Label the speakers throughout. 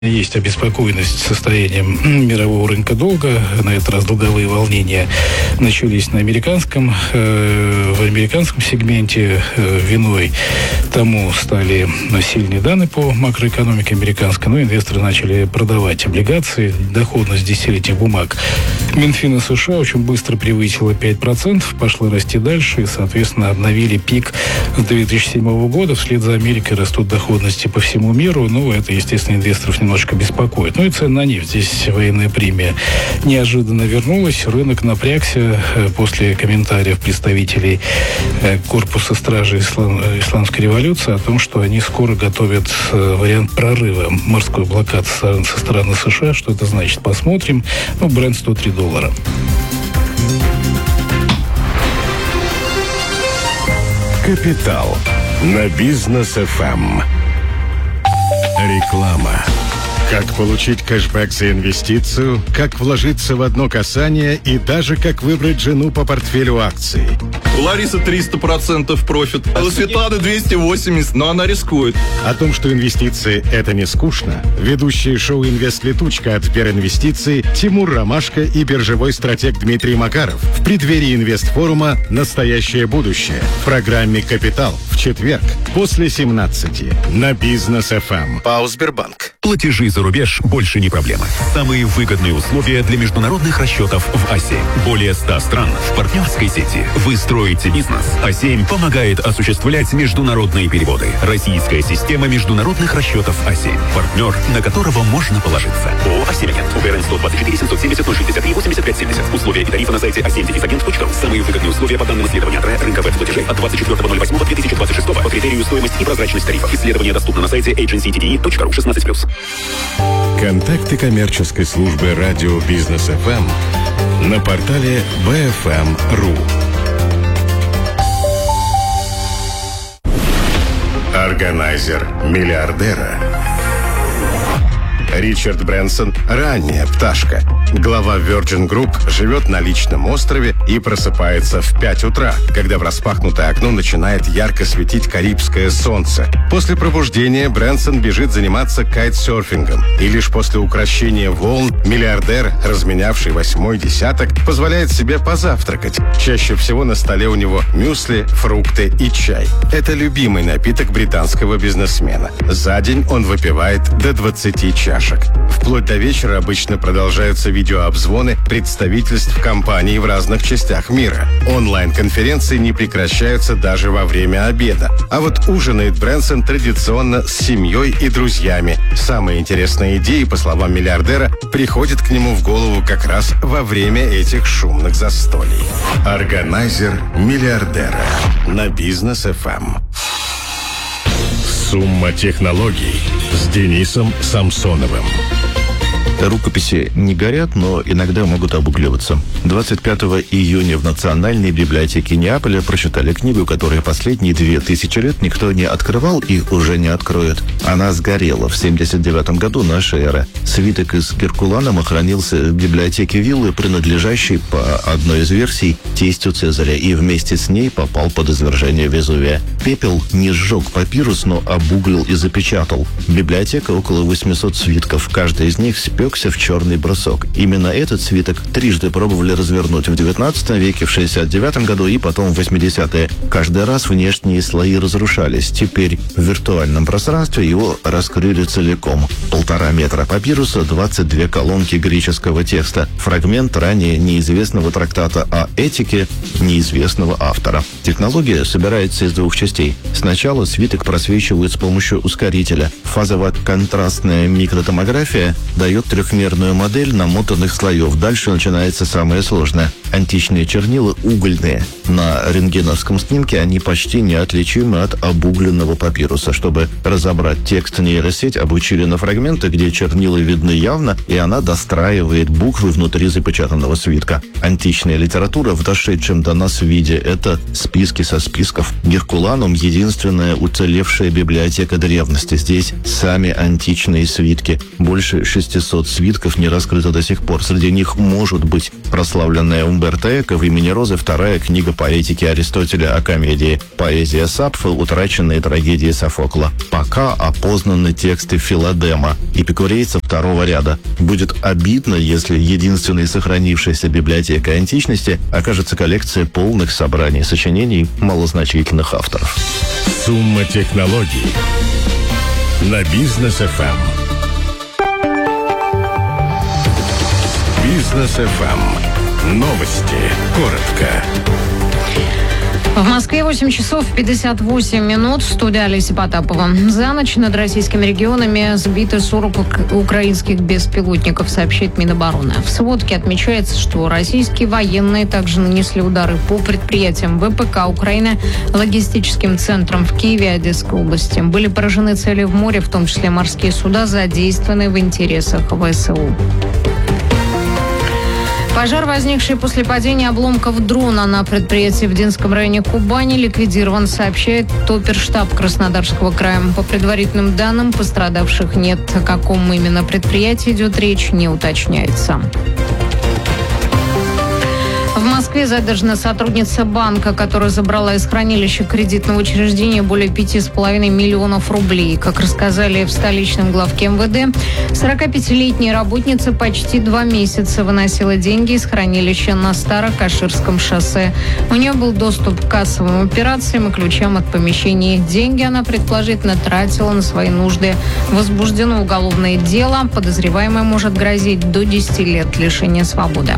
Speaker 1: Есть обеспокоенность состоянием мирового рынка долга. На этот раз долговые волнения начались на американском сегменте. Виной тому стали сильные данные по макроэкономике американской. Но инвесторы начали продавать облигации. Доходность десятилетних бумаг Минфина США очень быстро превысила 5%, пошла расти дальше и, соответственно, обновили пик 2007 года. Вслед за Америкой растут доходности по всему миру. Ну, это, естественно, инвесторов немножко беспокоит. Ну и цена на нефть. Здесь военная премия неожиданно вернулась. Рынок напрягся после комментариев представителей корпуса стражи исламской революции о том, что они скоро готовят вариант прорыва морской блокады со стороны США. Что это значит? Посмотрим. Ну, бренд $103.
Speaker 2: Капитал на Бизнес ФМ. Реклама. Как получить кэшбэк за инвестицию, как вложиться в одно касание и даже как выбрать жену по портфелю акций.
Speaker 3: У Ларисы 300% профит, а у Светланы 280%, но она рискует.
Speaker 2: О том, что инвестиции – это не скучно, ведущие шоу «Инвест-летучка» от Сберинвестиций Тимур Ромашко и биржевой стратег Дмитрий Макаров в преддверии инвестфорума «Настоящее будущее» в программе «Капитал» в четверг после 17 на Бизнес ФМ.
Speaker 4: ПАО «Сбербанк».
Speaker 5: Платежи за рубеж больше не проблема. Самые выгодные условия для международных расчетов в АСЕ. Более 100 стран в партнерской сети. Вы строите бизнес. А7 помогает осуществлять международные переводы. Российская система международных расчетов А7. Партнер, на которого можно положиться. ООО «Асемьянт». УГРН 124 770 063 85 70. Условия и тарифы на сайте a7-agent.ru. Самые выгодные условия по данным исследования рынка веб-платежей от 24.08.2026 по критерию стоимость и прозрачность тарифов. Исследование доступно на сайте agencytde.ru 16+.
Speaker 2: Контакты коммерческой службы радио Бизнес ФМ на портале bfm.ru. Органайзер миллиардера. Ричард Брэнсон – ранняя пташка. Глава Virgin Group живет на личном острове и просыпается в 5 утра, когда в распахнутое окно начинает ярко светить карибское солнце. После пробуждения Брэнсон бежит заниматься кайтсерфингом. И лишь после укрощения волн миллиардер, разменявший 8-й десяток, позволяет себе позавтракать. Чаще всего на столе у него мюсли, фрукты и чай. Это любимый напиток британского бизнесмена. За день он выпивает до 20 чашек. Вплоть до вечера обычно продолжаются видеообзвоны представительств компаний в разных частях мира. Онлайн-конференции не прекращаются даже во время обеда. А вот ужинает Брэнсон традиционно с семьей и друзьями. Самые интересные идеи, по словам миллиардера, приходят к нему в голову как раз во время этих шумных застолий. Органайзер миллиардера на Бизнес ФМ. Сумма технологий с Денисом Самсоновым.
Speaker 6: Рукописи не горят, но иногда могут обугливаться. 25 июня в Национальной библиотеке Неаполя прочитали книгу, которую последние 2000 лет никто не открывал и уже не откроет. Она сгорела в 79 году нашей эры. Свиток из Геркуланума хранился в библиотеке виллы, принадлежащей, по одной из версий, тестю Цезаря, и вместе с ней попал под извержение Везувия. Пепел не сжег папирус, но обуглил и запечатал. Библиотека около 800 свитков. Каждый из них спекся в черный брусок. Именно этот свиток трижды пробовали развернуть в 19 веке, в 69 году и потом в 80-е. Каждый раз внешние слои разрушались. Теперь в виртуальном пространстве его раскрыли целиком. 1,5 метра папируса, 22 колонки греческого текста. Фрагмент ранее неизвестного трактата о этике неизвестного автора. Технология собирается из двух частей. Сначала свиток просвечивают с помощью ускорителя. Фазово-контрастная микротомография дает трехмерную модель намотанных слоев. Дальше начинается самое сложное. Античные чернила угольные. На рентгеновском снимке они почти неотличимы от обугленного папируса. Чтобы разобрать текст, нейросеть обучили на фрагменты, где чернила видны явно, и она достраивает буквы внутри запечатанного свитка. Античная литература в дошедшем до нас виде – это списки со списков. Геркуланум – единственная уцелевшая библиотека древности. Здесь сами античные свитки. Больше 600 500 свитков не раскрыто до сих пор. Среди них может быть прославленная Умберто Эко в «Имени Розы», вторая книга поэтики Аристотеля о комедии, поэзия Сапфо, утраченные трагедии Софокла. Пока опознаны тексты Филадема, эпикурейца второго ряда. Будет обидно, если единственной сохранившейся библиотекой античности окажется коллекция полных собраний сочинений малозначительных авторов.
Speaker 4: Сумма технологий на Бизнес ФМ. Бизнес ФМ. Новости. Коротко.
Speaker 7: В Москве 8 часов 58 минут. Студия Олеся Потапова. За ночь над российскими регионами сбиты 40 украинских беспилотников, сообщает Минобороны. В сводке отмечается, что российские военные также нанесли удары по предприятиям ВПК Украины, логистическим центрам в Киеве и Одесской области. Были поражены цели в море, в том числе морские суда, задействованные в интересах ВСУ. Пожар, возникший после падения обломков дрона на предприятии в Динском районе Кубани, ликвидирован, сообщает Оперштаб Краснодарского края. По предварительным данным, пострадавших нет. О каком именно предприятии идет речь, не уточняется. В Москве задержана сотрудница банка, которая забрала из хранилища кредитного учреждения более 5,5 миллионов рублей. Как рассказали в столичном главке МВД, 45-летняя работница почти 2 месяца выносила деньги из хранилища на Старокаширском шоссе. У нее был доступ к кассовым операциям и ключам от помещений. Деньги она предположительно тратила на свои нужды. Возбуждено уголовное дело. Подозреваемой может грозить до 10 лет лишения свободы.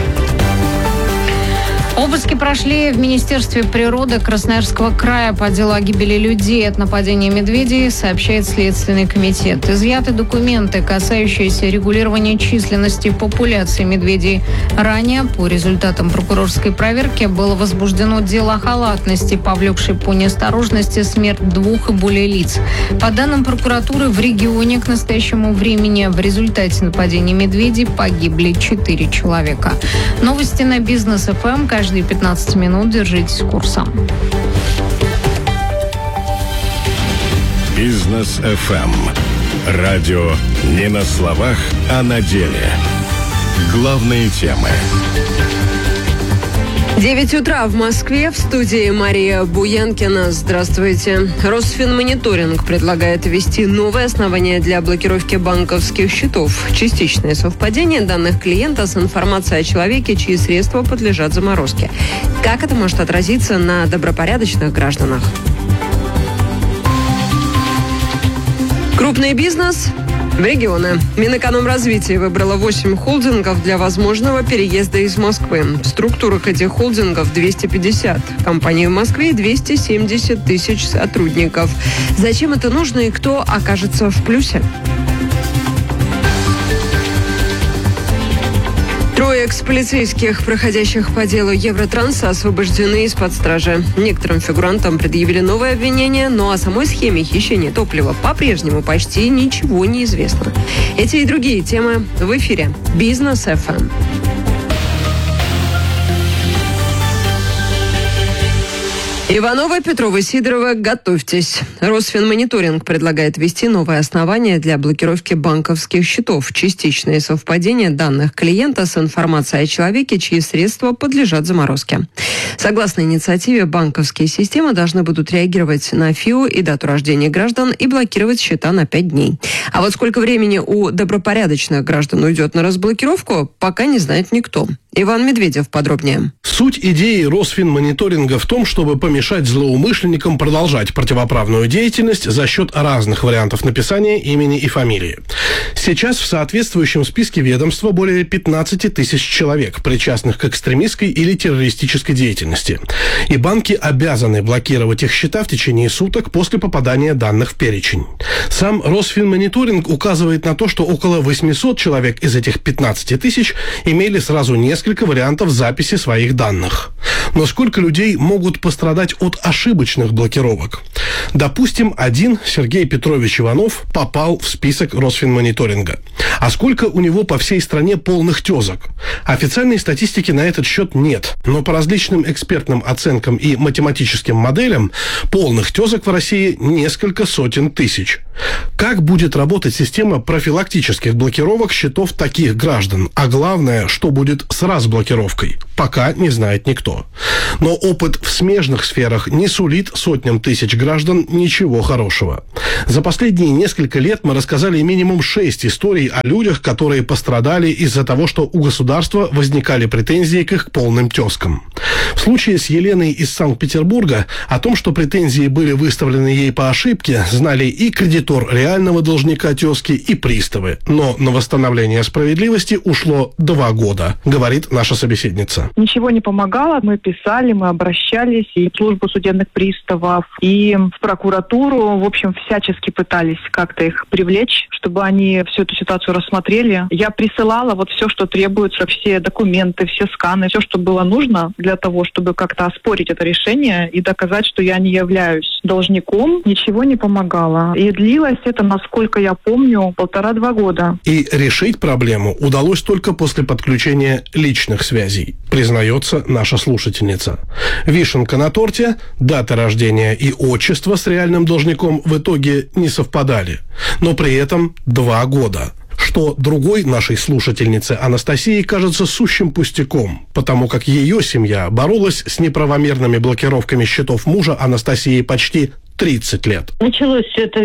Speaker 7: Обыски прошли в Министерстве природы Красноярского края по делу о гибели людей от нападения медведей, сообщает Следственный комитет. Изъяты документы, касающиеся регулирования численности популяции медведей. Ранее, по результатам прокурорской проверки, было возбуждено дело о халатности, повлекшей по неосторожности смерть 2 и более лиц. По данным прокуратуры, в регионе к настоящему времени в результате нападения медведей погибли 4 человека. Новости на Бизнес ФМ. Каждые 15 минут держитесь курса.
Speaker 4: Бизнес ФМ. Радио не на словах, а на деле. Главные темы.
Speaker 8: 9 утра в Москве. В студии Мария Буянкина. Здравствуйте. Росфинмониторинг предлагает ввести новые основания для блокировки банковских счетов. Частичное совпадение данных клиента с информацией о человеке, чьи средства подлежат заморозке. Как это может отразиться на добропорядочных гражданах? Крупный бизнес в регионы. Минэкономразвития выбрала 8 холдингов для возможного переезда из Москвы. В структурах этих холдингов 250. Компании в Москве 270 тысяч сотрудников. Зачем это нужно и кто окажется в плюсе? 3 экс-полицейских, проходящих по делу Евротранса, освобождены из-под стражи. Некоторым фигурантам предъявили новые обвинения, но о самой схеме хищения топлива по-прежнему почти ничего не известно. Эти и другие темы в эфире Бизнес ФМ. Ивановы, Петровы, Сидоровы, готовьтесь. Росфинмониторинг предлагает ввести новые основания для блокировки банковских счетов. Частичное совпадение данных клиента с информацией о человеке, чьи средства подлежат заморозке. Согласно инициативе, банковские системы должны будут реагировать на ФИО и дату рождения граждан и блокировать счета на 5 дней. А вот сколько времени у добропорядочных граждан уйдет на разблокировку, пока не знает никто. Иван Медведев подробнее.
Speaker 9: Суть идеи Росфинмониторинга в том, чтобы помешать злоумышленникам продолжать противоправную деятельность за счет разных вариантов написания имени и фамилии. Сейчас в соответствующем списке ведомства более 15 тысяч человек, причастных к экстремистской или террористической деятельности. И банки обязаны блокировать их счета в течение суток после попадания данных в перечень. Сам Росфинмониторинг указывает на то, что около 800 человек из этих 15 тысяч имели сразу несколько вариантов записи своих данных. Но сколько людей могут пострадать от ошибочных блокировок? Допустим, один Сергей Петрович Иванов попал в список Росфинмониторинга. А сколько у него по всей стране полных тезок? Официальной статистики на этот счет нет. Но по различным экспертным оценкам и математическим моделям полных тезок в России несколько сотен тысяч. Как будет работать система профилактических блокировок счетов таких граждан? А главное, что будет с разблокировкой? Пока не знает никто. Но опыт в смежных сферах не сулит сотням тысяч граждан ничего хорошего. За последние несколько лет мы рассказали минимум 6 историй о людях, которые пострадали из-за того, что у государства возникали претензии к их полным тезкам. В случае с Еленой из Санкт-Петербурга о том, что претензии были выставлены ей по ошибке, знали и кредитор реального должника тезки, и приставы. Но на восстановление справедливости ушло 2 года, говорит наша собеседница.
Speaker 10: Ничего не помогало. Мы писали, мы обращались и в службу судебных приставов, и в прокуратуру. В общем, всячески пытались как-то их привлечь, чтобы они всю эту ситуацию рассмотрели. Я присылала вот все, что требуется, все документы, все сканы, все, что было нужно для того, чтобы как-то оспорить это решение и доказать, что я не являюсь должником. Ничего не помогало. И длилось это, насколько я помню, 1,5-2 года.
Speaker 9: И решить проблему удалось только после подключения личных связей, признается наша слушательница. Вишенка на торте, дата рождения и отчество с реальным должником в итоге не совпадали. Но при этом 2 года. Что другой нашей слушательнице Анастасии кажется сущим пустяком, потому как ее семья боролась с неправомерными блокировками счетов мужа Анастасии почти 30 лет.
Speaker 11: Началось все это в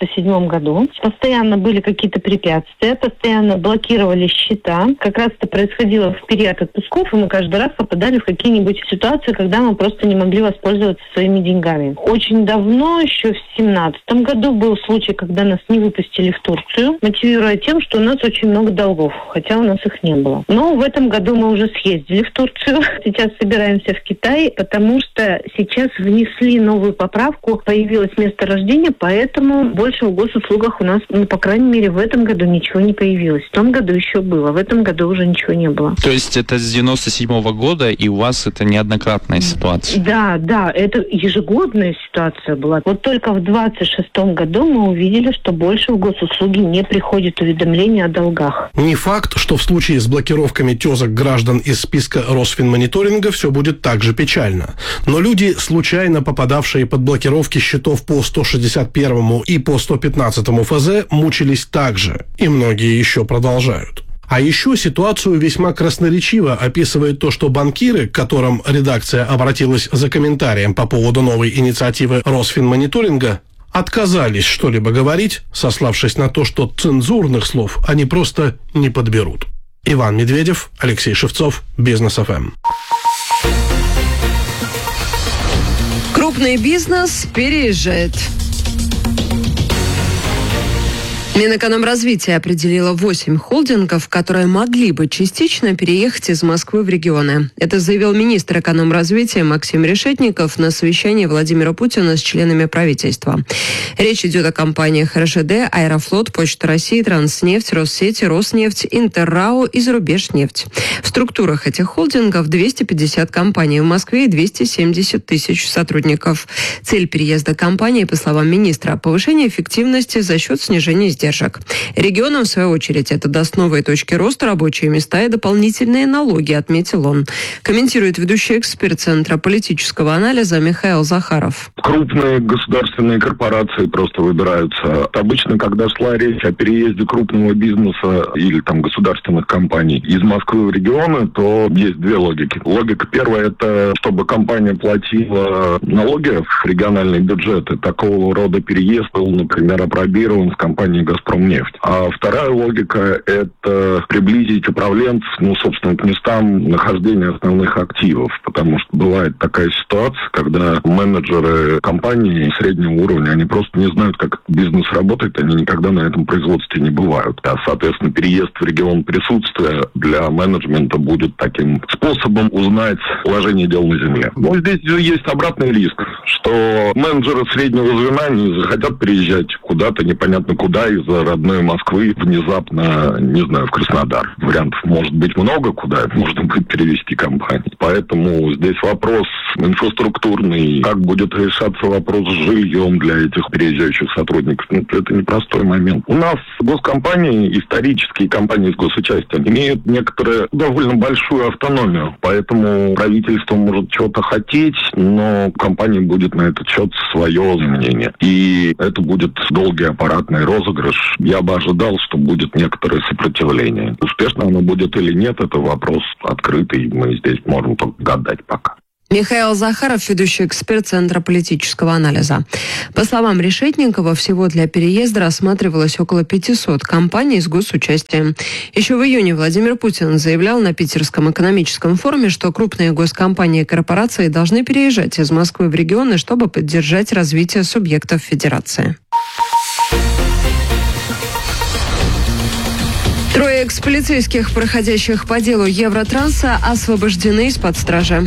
Speaker 11: 97 году. Постоянно были какие-то препятствия, постоянно блокировали счета. Как раз это происходило в период отпусков, и мы каждый раз попадали в какие-нибудь ситуации, когда мы просто не могли воспользоваться своими деньгами. Очень давно, еще в 2017 году, был случай, когда нас не выпустили в Турцию, мотивируя тем, что у нас очень много долгов, хотя у нас их не было. Но в этом году мы уже съездили в Турцию. Сейчас собираемся в Китай, потому что сейчас внесли новую поправку, появилось место рождения, поэтому больше в госуслугах у нас, по крайней мере, в этом году ничего не появилось. В том году еще было, в этом году уже ничего не было.
Speaker 12: То есть это с 97-го года, и у вас это неоднократная ситуация?
Speaker 11: Да, это ежегодная ситуация была. Вот только в 26-м году мы увидели, что больше в госуслуги не приходит уведомления о долгах.
Speaker 9: Не факт, что в случае с блокировками тезок граждан из списка Росфинмониторинга все будет так же печально. Но люди, случайно попадавшие под блокировки счетов по 161 и по 115 ФЗ, мучились так же. И многие еще продолжают. А еще ситуацию весьма красноречиво описывает то, что банкиры, к которым редакция обратилась за комментарием по поводу новой инициативы Росфинмониторинга, отказались что-либо говорить, сославшись на то, что цензурных слов они просто не подберут. Иван Медведев, Алексей Шевцов, Бизнес ФМ.
Speaker 8: Крупный бизнес переезжает. Минэкономразвитие определило 8 холдингов, которые могли бы частично переехать из Москвы в регионы. Это заявил министр экономразвития Максим Решетников на совещании Владимира Путина с членами правительства. Речь идет о компаниях РЖД, Аэрофлот, Почта России, Транснефть, Россети, Роснефть, Интеррао и Зарубежнефть. В структурах этих холдингов 250 компаний в Москве и 270 тысяч сотрудников. Цель переезда компании, по словам министра, повышение эффективности за счет снижения издержек. Регионам, в свою очередь, это даст новые точки роста, рабочие места и дополнительные налоги, отметил он. Комментирует ведущий эксперт Центра политического анализа Михаил Захаров.
Speaker 13: Крупные государственные корпорации просто выбираются. Обычно, когда шла речь о переезде крупного бизнеса или там государственных компаний из Москвы в регионы, то есть 2 логики. Логика первая – это чтобы компания платила налоги в региональные бюджеты. Такого рода переезд был, например, опробирован в компании «Газпромнефть». А вторая логика – это приблизить управленцев, собственно, к местам нахождения основных активов. Потому что бывает такая ситуация, когда менеджеры компании среднего уровня, они просто не знают, как бизнес работает, они никогда на этом производстве не бывают. А, соответственно, переезд в регион присутствия для менеджмента будет таким способом узнать положение дел на земле. Но здесь есть обратный риск, что менеджеры среднего звена не захотят переезжать куда-то непонятно куда из родной Москвы внезапно, не знаю, в Краснодар. Вариантов может быть много, куда можно будет перевести компанию. Поэтому здесь вопрос инфраструктурный. Как будет решаться вопрос с жильем для этих переезжающих сотрудников? Это непростой момент. У нас госкомпании, исторические компании с госучастием, имеют некоторую довольно большую автономию. Поэтому правительство может что-то хотеть, но компания будет на этот счет свое мнение. И это будет долгий аппаратный розыгрыш. Я бы ожидал, что будет некоторое сопротивление. Успешно оно будет или нет, это вопрос открытый. Мы здесь можем только гадать пока.
Speaker 8: Михаил Захаров, ведущий эксперт Центра политического анализа. По словам Решетникова, всего для переезда рассматривалось около 500 компаний с госучастием. Еще в июне Владимир Путин заявлял на Питерском экономическом форуме, что крупные госкомпании и корпорации должны переезжать из Москвы в регионы, чтобы поддержать развитие субъектов федерации. Трое экс-полицейских, проходящих по делу Евротранса, освобождены из-под стражи.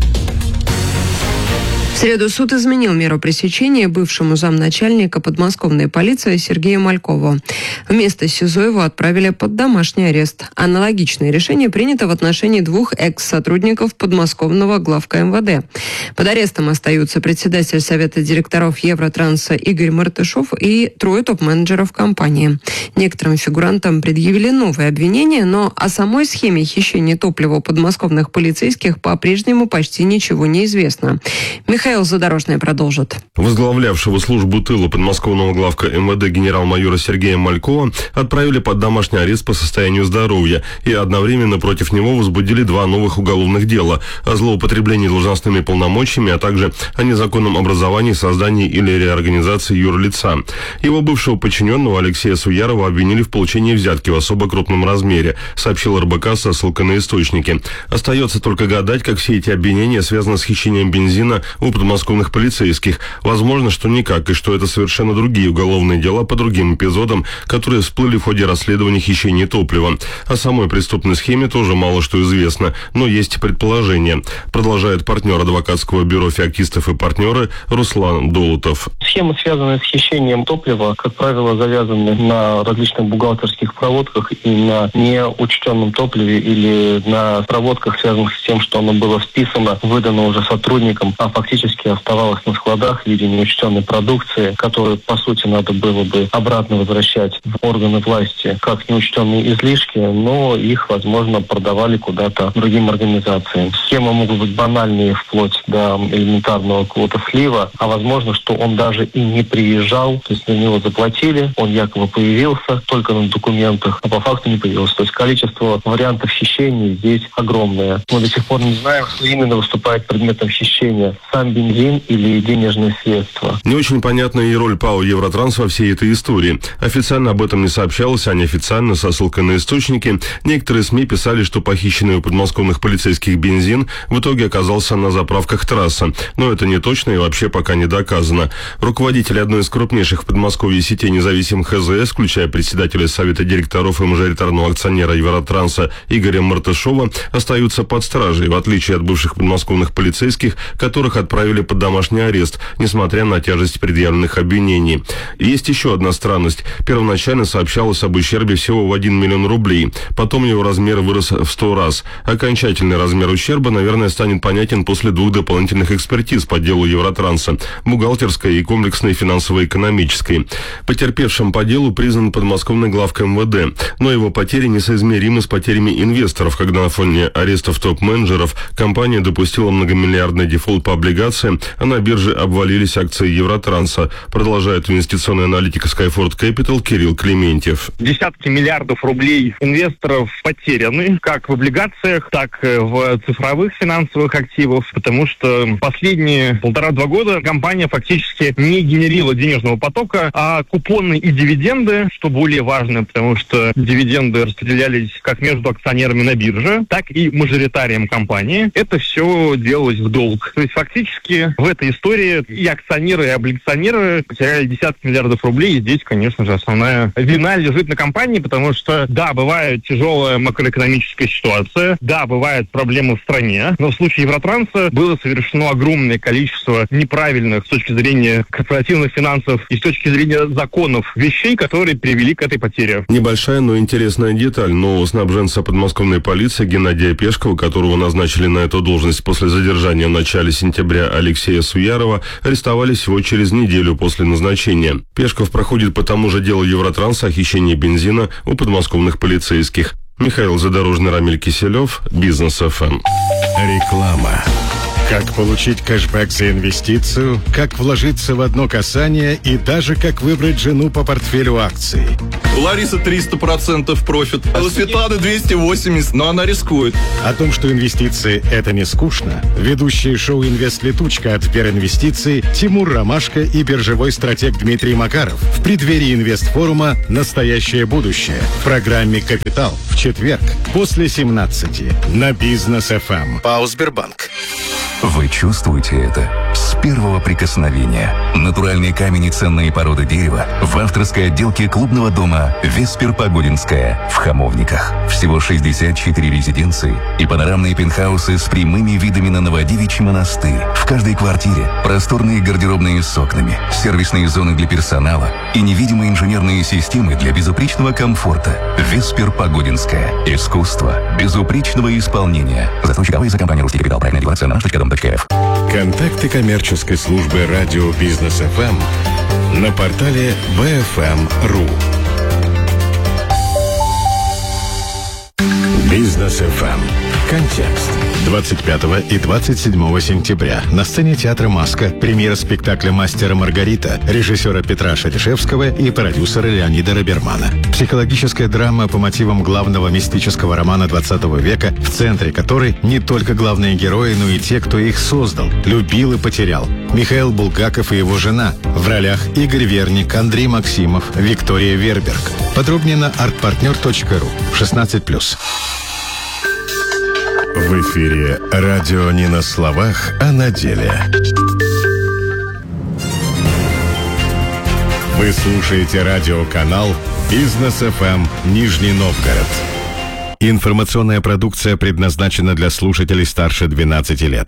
Speaker 8: В среду суд изменил меру пресечения бывшему замначальника подмосковной полиции Сергею Малькову. Вместо СИЗО его отправили под домашний арест. Аналогичное решение принято в отношении двух экс-сотрудников подмосковного главка МВД. Под арестом остаются председатель Совета директоров Евротранса Игорь Мартышов и трое топ-менеджеров компании. Некоторым фигурантам предъявили новые обвинения, но о самой схеме хищения топлива подмосковных полицейских по-прежнему почти ничего не известно. Михаил Задорожный продолжит.
Speaker 14: Возглавлявшего службу тыла подмосковного главка МВД генерал-майора Сергея Малькова отправили под домашний арест по состоянию здоровья, и одновременно против него возбудили два новых уголовных дела о злоупотреблении должностными полномочиями, а также о незаконном образовании, создании или реорганизации юрлица. Его бывшего подчиненного Алексея Суярова обвинили в получении взятки в особо крупном размере, сообщил РБК со ссылкой на источники. Остается только гадать, как все эти обвинения связаны с хищением бензина у подмосковных полицейских. Возможно, что никак, и что это совершенно другие уголовные дела по другим эпизодам, которые всплыли в ходе расследования хищения топлива. О самой преступной схеме тоже мало что известно, но есть предположения. Продолжает партнер адвокатского бюро «Феоктистов и партнеры» Руслан Долутов.
Speaker 15: Схемы, связанные с хищением топлива, как правило, завязаны на различных бухгалтерских проводках и на неучтенном топливе или на проводках, связанных с тем, что оно было списано, выдано уже сотрудникам, а фактически оставалось на складах в виде неучтенной продукции, которую, по сути, надо было бы обратно возвращать в органы власти как неучтенные излишки, но их, возможно, продавали куда-то другим организациям. Схемы могут быть банальные, вплоть до элементарного какого-то слива, а возможно, что он даже и не приезжал, то есть на него заплатили, он якобы появился только на документах, а по факту не появился. То есть количество вариантов хищения здесь огромное. Мы до сих пор не знаем, что именно выступает предметом хищения. Сам бензин или денежные средства.
Speaker 14: Не очень понятна и роль ПАО «Евротранс» во всей этой истории. Официально об этом не сообщалось, а неофициально, со ссылкой на источники, некоторые СМИ писали, что похищенный у подмосковных полицейских бензин в итоге оказался на заправках «Трасса». Но это не точно и вообще пока не доказано. Руководители одной из крупнейших в Подмосковье сетей независимых ХЗС, включая председателя Совета директоров и мажоритарного акционера «Евротранса» Игоря Мартышова, остаются под стражей, в отличие от бывших подмосковных полицейских, которых отправили под домашний арест, несмотря на тяжесть предъявленных обвинений. Есть еще одна странность. Первоначально сообщалось об ущербе всего в 1 миллион рублей. Потом его размер вырос в 100 раз. Окончательный размер ущерба, наверное, станет понятен после 2 дополнительных экспертиз по делу Евротранса, бухгалтерской и комплексной финансово-экономической. Потерпевшим по делу признан подмосковный главка МВД, но его потери несоизмеримы с потерями инвесторов, когда на фоне арестов топ-менеджеров компания допустила многомиллиардный дефолт по облигациям, а на бирже обвалились акции Евротранса, продолжает инвестиционный аналитик Skyford Capital Кирилл Клементьев.
Speaker 16: Десятки миллиардов рублей инвесторов потеряны, как в облигациях, так и в цифровых финансовых активах, потому что последние 1,5-2 года компания фактически не генерила денежного потока, а купоны и дивиденды, что более важно, потому что дивиденды распределялись как между акционерами на бирже, так и мажоритарием компании. Это все делалось в долг. То есть фактически фактически в этой истории и акционеры, и облигационеры потеряли десятки миллиардов рублей. И здесь, конечно же, основная вина лежит на компании, потому что, да, бывает тяжелая макроэкономическая ситуация, да, бывают проблемы в стране, но в случае Евротранса было совершено огромное количество неправильных с точки зрения корпоративных финансов и с точки зрения законов вещей, которые привели к этой потере.
Speaker 14: Небольшая, но интересная деталь. Нового снабженца подмосковной полиции Геннадия Пешкова, которого назначили на эту должность после задержания в начале сентября Алексея Суярова, арестовали всего через неделю после назначения. Пешков проходит по тому же делу Евротранса о хищении бензина у подмосковных полицейских. Михаил Задорожный, Рамиль Киселев, Бизнес ФМ.
Speaker 2: Реклама. Как получить кэшбэк за инвестицию, как вложиться в одно касание и даже как выбрать жену по портфелю акций.
Speaker 3: У Ларисы 300% профит, а у Светланы 280%, но она рискует.
Speaker 2: О том, что инвестиции – это не скучно, ведущие шоу «Инвест-летучка» от Сберинвестиций Тимур Ромашко и биржевой стратег Дмитрий Макаров в преддверии инвестфорума «Настоящее будущее» в программе «Капитал» в четверг после 17 на Бизнес ФМ. ПАО «Сбербанк».
Speaker 17: Вы чувствуете это с первого прикосновения. Натуральный камень и ценные породы дерева в авторской отделке клубного дома «Веспер Погодинская» в Хамовниках. Всего 64 резиденции и панорамные пентхаусы с прямыми видами на Новодевичий монастырь. В каждой квартире просторные гардеробные с окнами, сервисные зоны для персонала и невидимые инженерные системы для безупречного комфорта. «Веспер Погодинская». Искусство безупречного исполнения. Застройщик АО «Компания Русский Капитал». Проектная деваться на nаш.дом.рф.
Speaker 4: Контакты коммерческой службы радио Бизнес ФМ на портале bfm.ru. Бизнес ФМ. Контекст. 25 и 27 сентября на сцене театра «Маска» премьера спектакля «Мастер и Маргарита» режиссера Петра Шерешевского и продюсера Леонида Робермана. Психологическая драма по мотивам главного мистического романа 20 века, в центре которой не только главные герои, но и те, кто их создал, любил и потерял. Михаил Булгаков и его жена. В ролях Игорь Верник, Андрей Максимов, Виктория Верберг. Подробнее на artpartner.ru. 16+.
Speaker 2: В эфире радио не на словах, а на деле. Вы слушаете радиоканал Бизнес ФМ Нижний Новгород. Информационная продукция предназначена для слушателей старше 12 лет.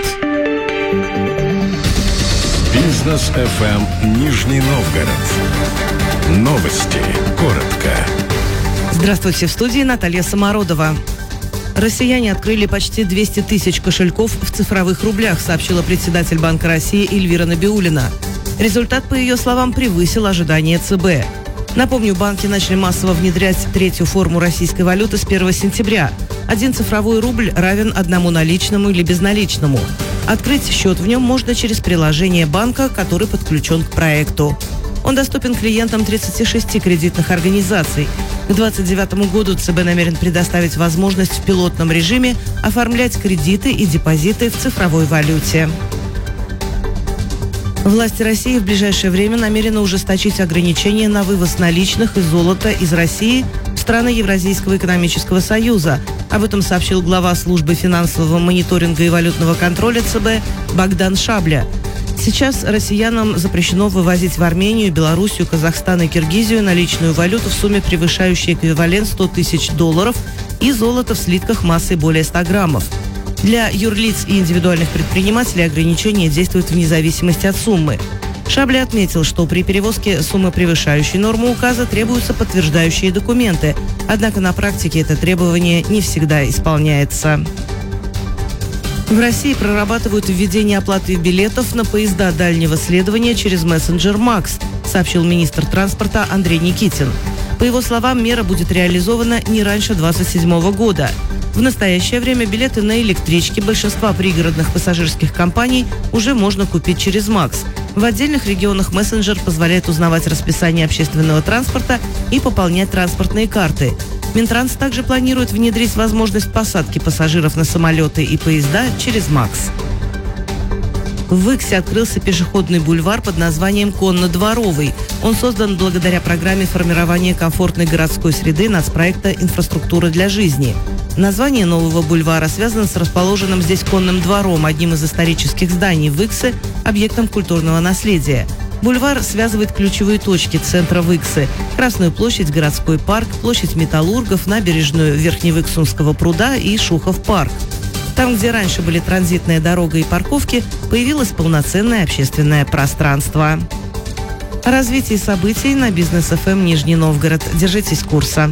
Speaker 2: Бизнес ФМ Нижний Новгород. Новости. Коротко.
Speaker 18: Здравствуйте, в студии Наталья Самородова. Россияне открыли почти 200 тысяч кошельков в цифровых рублях, сообщила председатель Банка России Эльвира Набиуллина. Результат, по ее словам, превысил ожидания ЦБ. Напомню, банки начали массово внедрять третью форму российской валюты с 1 сентября. Один цифровой рубль равен одному наличному или безналичному. Открыть счет в нем можно через приложение банка, который подключен к проекту. Он доступен клиентам 36 кредитных организаций. К 2029 году ЦБ намерен предоставить возможность в пилотном режиме оформлять кредиты и депозиты в цифровой валюте. Власти России в ближайшее время намерены ужесточить ограничения на вывоз наличных и золота из России в страны Евразийского экономического союза. Об этом сообщил глава службы финансового мониторинга и валютного контроля ЦБ Богдан Шабля. Сейчас россиянам запрещено вывозить в Армению, Белоруссию, Казахстан и Киргизию наличную валюту в сумме, превышающей эквивалент $100 тысяч, и золото в слитках массой более 100 граммов. Для юрлиц и индивидуальных предпринимателей ограничения действуют вне зависимости от суммы. Шабля отметил, что при перевозке суммы, превышающей норму указа, требуются подтверждающие документы. Однако на практике это требование не всегда исполняется. В России прорабатывают введение оплаты билетов на поезда дальнего следования через мессенджер «Макс», сообщил министр транспорта Андрей Никитин. По его словам, мера будет реализована не раньше 2027 года. В настоящее время билеты на электрички большинства пригородных пассажирских компаний уже можно купить через «Макс». В отдельных регионах мессенджер позволяет узнавать расписание общественного транспорта и пополнять транспортные карты. Минтранс также планирует внедрить возможность посадки пассажиров на самолеты и поезда через «Макс». В Выксе открылся пешеходный бульвар под названием Конно-Дворовый. Он создан благодаря программе формирования комфортной городской среды нацпроекта «Инфраструктура для жизни». Название нового бульвара связано с расположенным здесь конным двором, одним из исторических зданий Выксы, объектом культурного наследия. Бульвар связывает ключевые точки центра Выксы – Красную площадь, городской парк, площадь Металлургов, набережную Верхневыксунского пруда и Шухов парк. Там, где раньше были транзитная дорога и парковки, появилось полноценное общественное пространство. О развитии событий на Бизнес ФМ Нижний Новгород. Держитесь курса.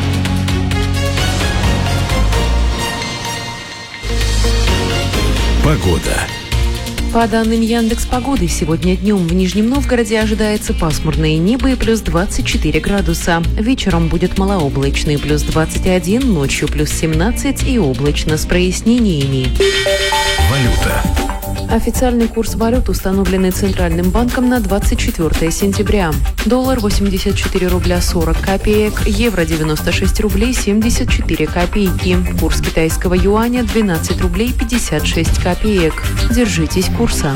Speaker 17: Погода.
Speaker 19: По данным Яндекс.Погоды, сегодня днем в Нижнем Новгороде ожидается пасмурное небо и плюс 24 градуса. Вечером будет малооблачно и плюс 21, ночью плюс 17 и облачно с прояснениями.
Speaker 17: Валюта.
Speaker 19: Официальный курс валют, установленный Центральным банком на 24 сентября. Доллар 84 рубля 40 копеек, евро 96 рублей 74 копейки. Курс китайского юаня 12 рублей 56 копеек. Держитесь курса.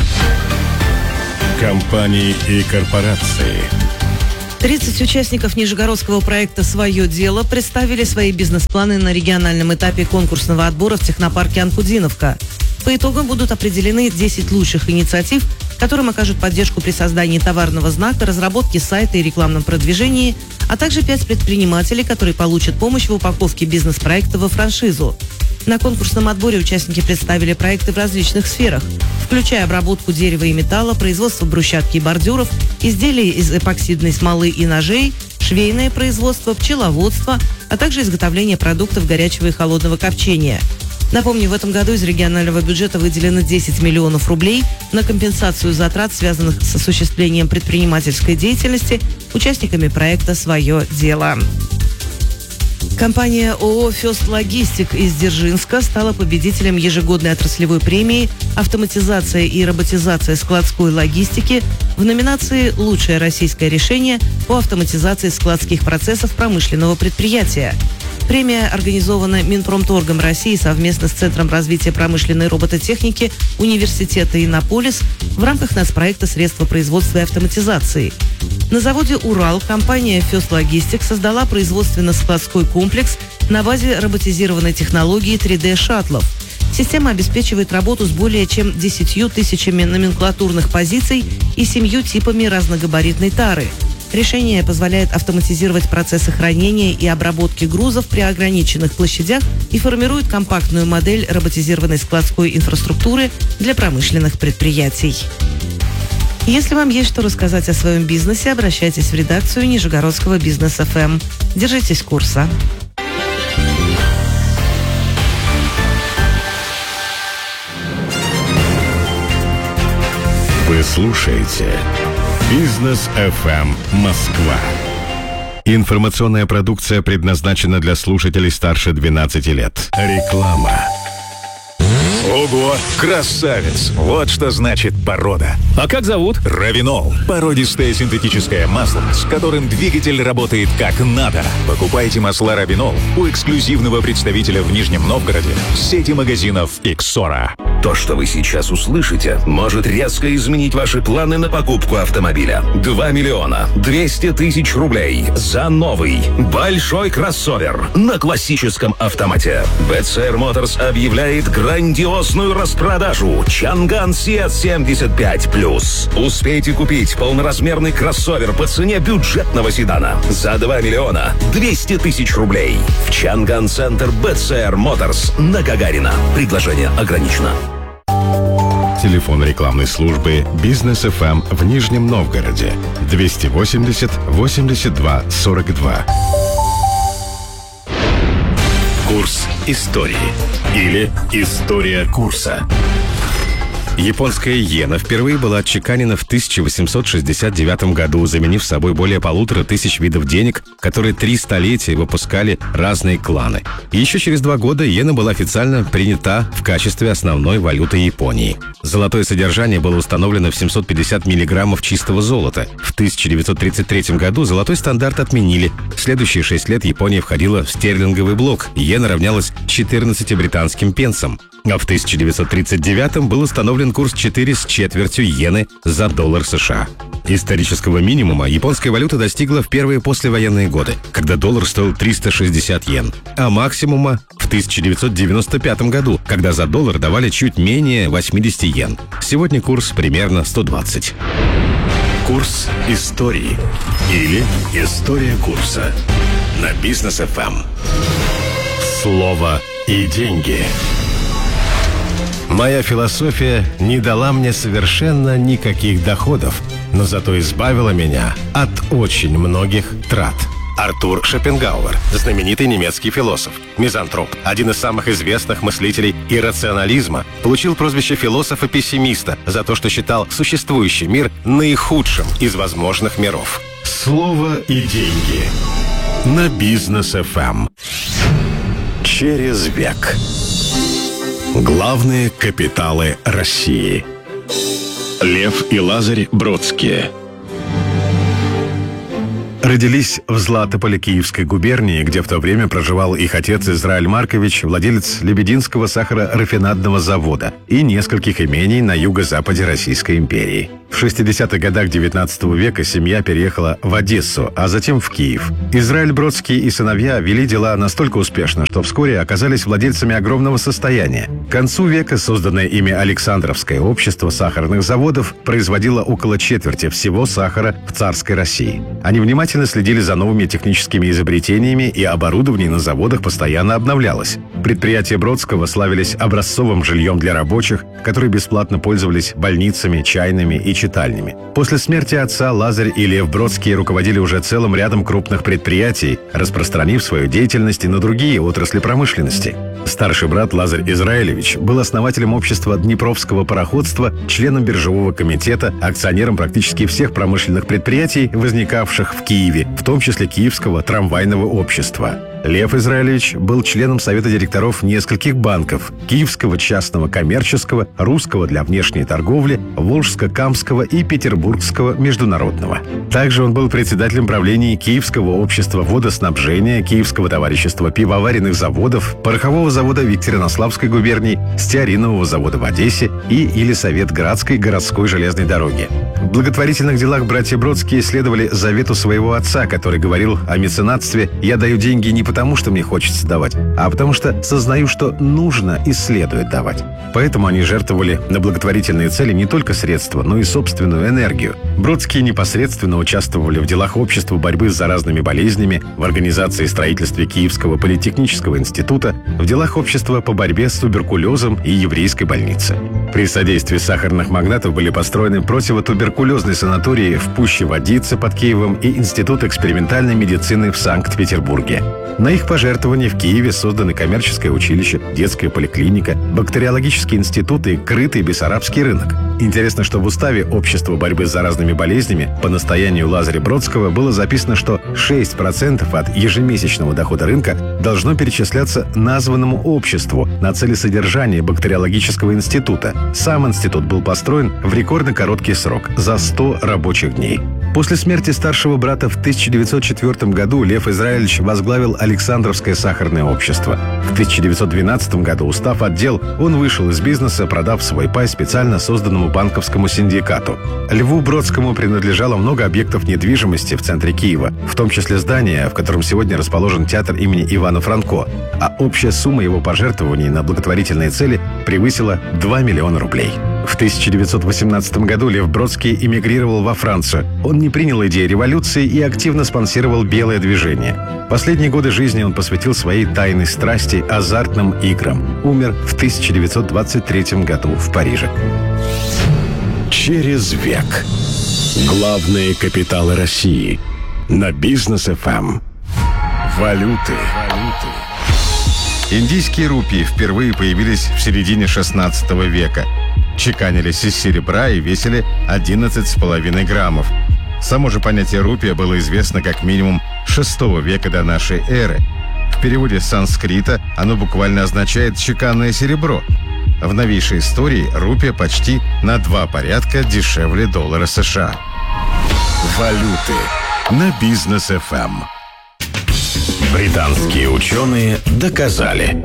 Speaker 4: Компании и корпорации.
Speaker 18: 30 участников нижегородского проекта «Свое дело» представили свои бизнес-планы на региональном этапе конкурсного отбора в технопарке «Анкудиновка». По итогам будут определены 10 лучших инициатив, которым окажут поддержку при создании товарного знака, разработке сайта и рекламном продвижении, а также 5 предпринимателей, которые получат помощь в упаковке бизнес-проекта во франшизу. На конкурсном отборе участники представили проекты в различных сферах, включая обработку дерева и металла, производство брусчатки и бордюров, изделия из эпоксидной смолы и ножей, швейное производство, пчеловодство, а также изготовление продуктов горячего и холодного копчения. Напомню, в этом году из регионального бюджета выделено 10 миллионов рублей на компенсацию затрат, связанных с осуществлением предпринимательской деятельности участниками проекта «Свое дело». Компания ООО «Фёст Логистик» из Дзержинска стала победителем ежегодной отраслевой премии «Автоматизация и роботизация складской логистики» в номинации «Лучшее российское решение по автоматизации складских процессов промышленного предприятия». Премия организована Минпромторгом России совместно с Центром развития промышленной робототехники Университета Иннополис в рамках нацпроекта «Средства производства и автоматизации». На заводе «Урал» компания «Фёст Логистик» создала производственно-складской комплекс на базе роботизированной технологии 3D-шаттлов. Система обеспечивает работу с более чем 10 тысячами номенклатурных позиций и 7 типами разногабаритной тары. Решение позволяет автоматизировать процессы хранения и обработки грузов при ограниченных площадях и формирует компактную модель роботизированной складской инфраструктуры для промышленных предприятий. Если вам есть что рассказать о своем бизнесе, обращайтесь в редакцию Нижегородского Бизнес ФМ. Держитесь курса.
Speaker 4: Вы слушаете Бизнес ФМ Москва. Информационная продукция предназначена для слушателей старше 12 лет. Реклама.
Speaker 17: Ого, красавец! Вот что значит порода.
Speaker 5: А как зовут?
Speaker 17: Равинол. Породистое синтетическое масло, с которым двигатель работает как надо. Покупайте масла Равинол у эксклюзивного представителя в Нижнем Новгороде сети магазинов «Иксора».
Speaker 20: То, что вы сейчас услышите, может резко изменить ваши планы на покупку автомобиля. 2 миллиона 200 тысяч рублей за новый большой кроссовер на классическом автомате. BCR Motors объявляет грандиозную распродажу Чанган Сиат 75+. Успейте купить полноразмерный кроссовер по цене бюджетного седана за 2 миллиона 200 тысяч рублей в Чанган-центр BCR Motors на Гагарина. Предложение ограничено.
Speaker 4: Телефон рекламной службы «Бизнес ФМ» в Нижнем Новгороде 280 82 42. Курс истории или история курса. Японская иена впервые была отчеканена в 1869 году, заменив собой более 1500 видов денег
Speaker 21: который 3 столетия выпускали разные кланы. И еще через 2 года иена была официально принята в качестве основной валюты Японии. Золотое содержание было установлено в 750 миллиграммов чистого золота. В 1933 году золотой стандарт отменили. В следующие 6 лет Япония входила в стерлинговый блок. Иена равнялась 14 британским пенсам. А в 1939 был установлен курс 4,25 иены за доллар США. Исторического минимума японская валюта достигла в первые послевоенные годы, когда доллар стоил 360 йен, а максимума в 1995 году, когда за доллар давали чуть менее 80 йен. Сегодня курс примерно 120.
Speaker 4: Курс истории или история курса на Бизнес ФМ. Слово и деньги. Моя философия не дала мне совершенно никаких доходов, но зато избавила меня от очень многих трат. Артур Шопенгауэр, знаменитый немецкий философ, мизантроп, один из самых известных мыслителей иррационализма, получил прозвище философа-пессимиста за то, что считал существующий мир наихудшим из возможных миров. Слово и деньги на Бизнес ФМ. Через век. Главные капиталы России. Лев и Лазарь Бродские. Родились в Златополе Киевской губернии, где в то время проживал их отец Израиль Маркович, владелец Лебединского сахарорафинадного завода и нескольких имений на юго-западе Российской империи. В 60-х годах XIX века семья переехала в Одессу, а затем в Киев. Израиль Бродский и сыновья вели дела настолько успешно, что вскоре оказались владельцами огромного состояния. К концу века созданное ими Александровское общество сахарных заводов производило около четверти всего сахара в царской России. Они внимательно следили за новыми техническими изобретениями, и оборудование на заводах постоянно обновлялось. Предприятия Бродского славились образцовым жильем для рабочих, которые бесплатно пользовались больницами, чайными и читальнями. После смерти отца Лазарь и Лев Бродские руководили уже целым рядом крупных предприятий, распространив свою деятельность и на другие отрасли промышленности. Старший брат Лазарь Израилевич был основателем общества Днепровского пароходства, членом биржевого комитета, акционером практически всех промышленных предприятий, возникавших в Киеве, в том числе Киевского трамвайного общества. Лев Израилевич был членом совета директоров нескольких банков: Киевского частного коммерческого, Русского для внешней торговли, Волжско-Камского и Петербургского международного. Также он был председателем правления Киевского общества водоснабжения, Киевского товарищества пивоваренных заводов, порохового завода в Екатеринославской губернии, стеаринового завода в Одессе и Елисаветградской городской железной дороги. В благотворительных делах братья Бродские следовали завету своего отца, который говорил о меценатстве: «Я даю деньги не потому, что мне хочется давать, а потому что сознаю, что нужно и следует давать». Поэтому они жертвовали на благотворительные цели не только средства, но и собственную энергию. Бродские непосредственно участвовали в делах общества борьбы с заразными болезнями, в организации и строительстве Киевского политехнического института, в делах общества по борьбе с туберкулезом и еврейской больницы. При содействии сахарных магнатов были построены противотуберкулезные санатории в Пуще-Водице под Киевом и Институт экспериментальной медицины в Санкт-Петербурге. На их пожертвования в Киеве созданы коммерческое училище, детская поликлиника, бактериологический институт и крытый бессарабский рынок. Интересно, что в уставе Общества борьбы с заразными болезнями по настоянию Лазаря Бродского было записано, что 6% от ежемесячного дохода рынка должно перечисляться названному обществу на цели содержания бактериологического института. Сам институт был построен в рекордно короткий срок – за 100 рабочих дней. После смерти старшего брата в 1904 году Лев Израилевич возглавил Александровское сахарное общество. В 1912 году, устав отдел, он вышел из бизнеса, продав свой пай специально созданному банковскому синдикату. Льву Бродскому принадлежало много объектов недвижимости в центре Киева, в том числе здание, в котором сегодня расположен театр имени Ивана Франко, а общая сумма его пожертвований на благотворительные цели превысила 2 миллиона рублей. В 1918 году Лев Бродский эмигрировал во Францию. Он не принял идеи революции и активно спонсировал белое движение. Последние годы жизни он посвятил своей тайной страсти азартным играм. Умер в 1923 году в Париже. Через век. Главные капиталы России на Бизнес ФМ. Валюты.
Speaker 21: Индийские рупии впервые появились в середине 16 века. Чеканились из серебра и весили 11,5 граммов. Само же понятие рупия было известно как минимум
Speaker 2: VI века до нашей эры. В переводе с санскрита оно буквально означает «чеканное серебро». В новейшей истории рупия почти на 2 порядка дешевле доллара США. Валюты на Бизнес ФМ.
Speaker 21: Британские ученые доказали.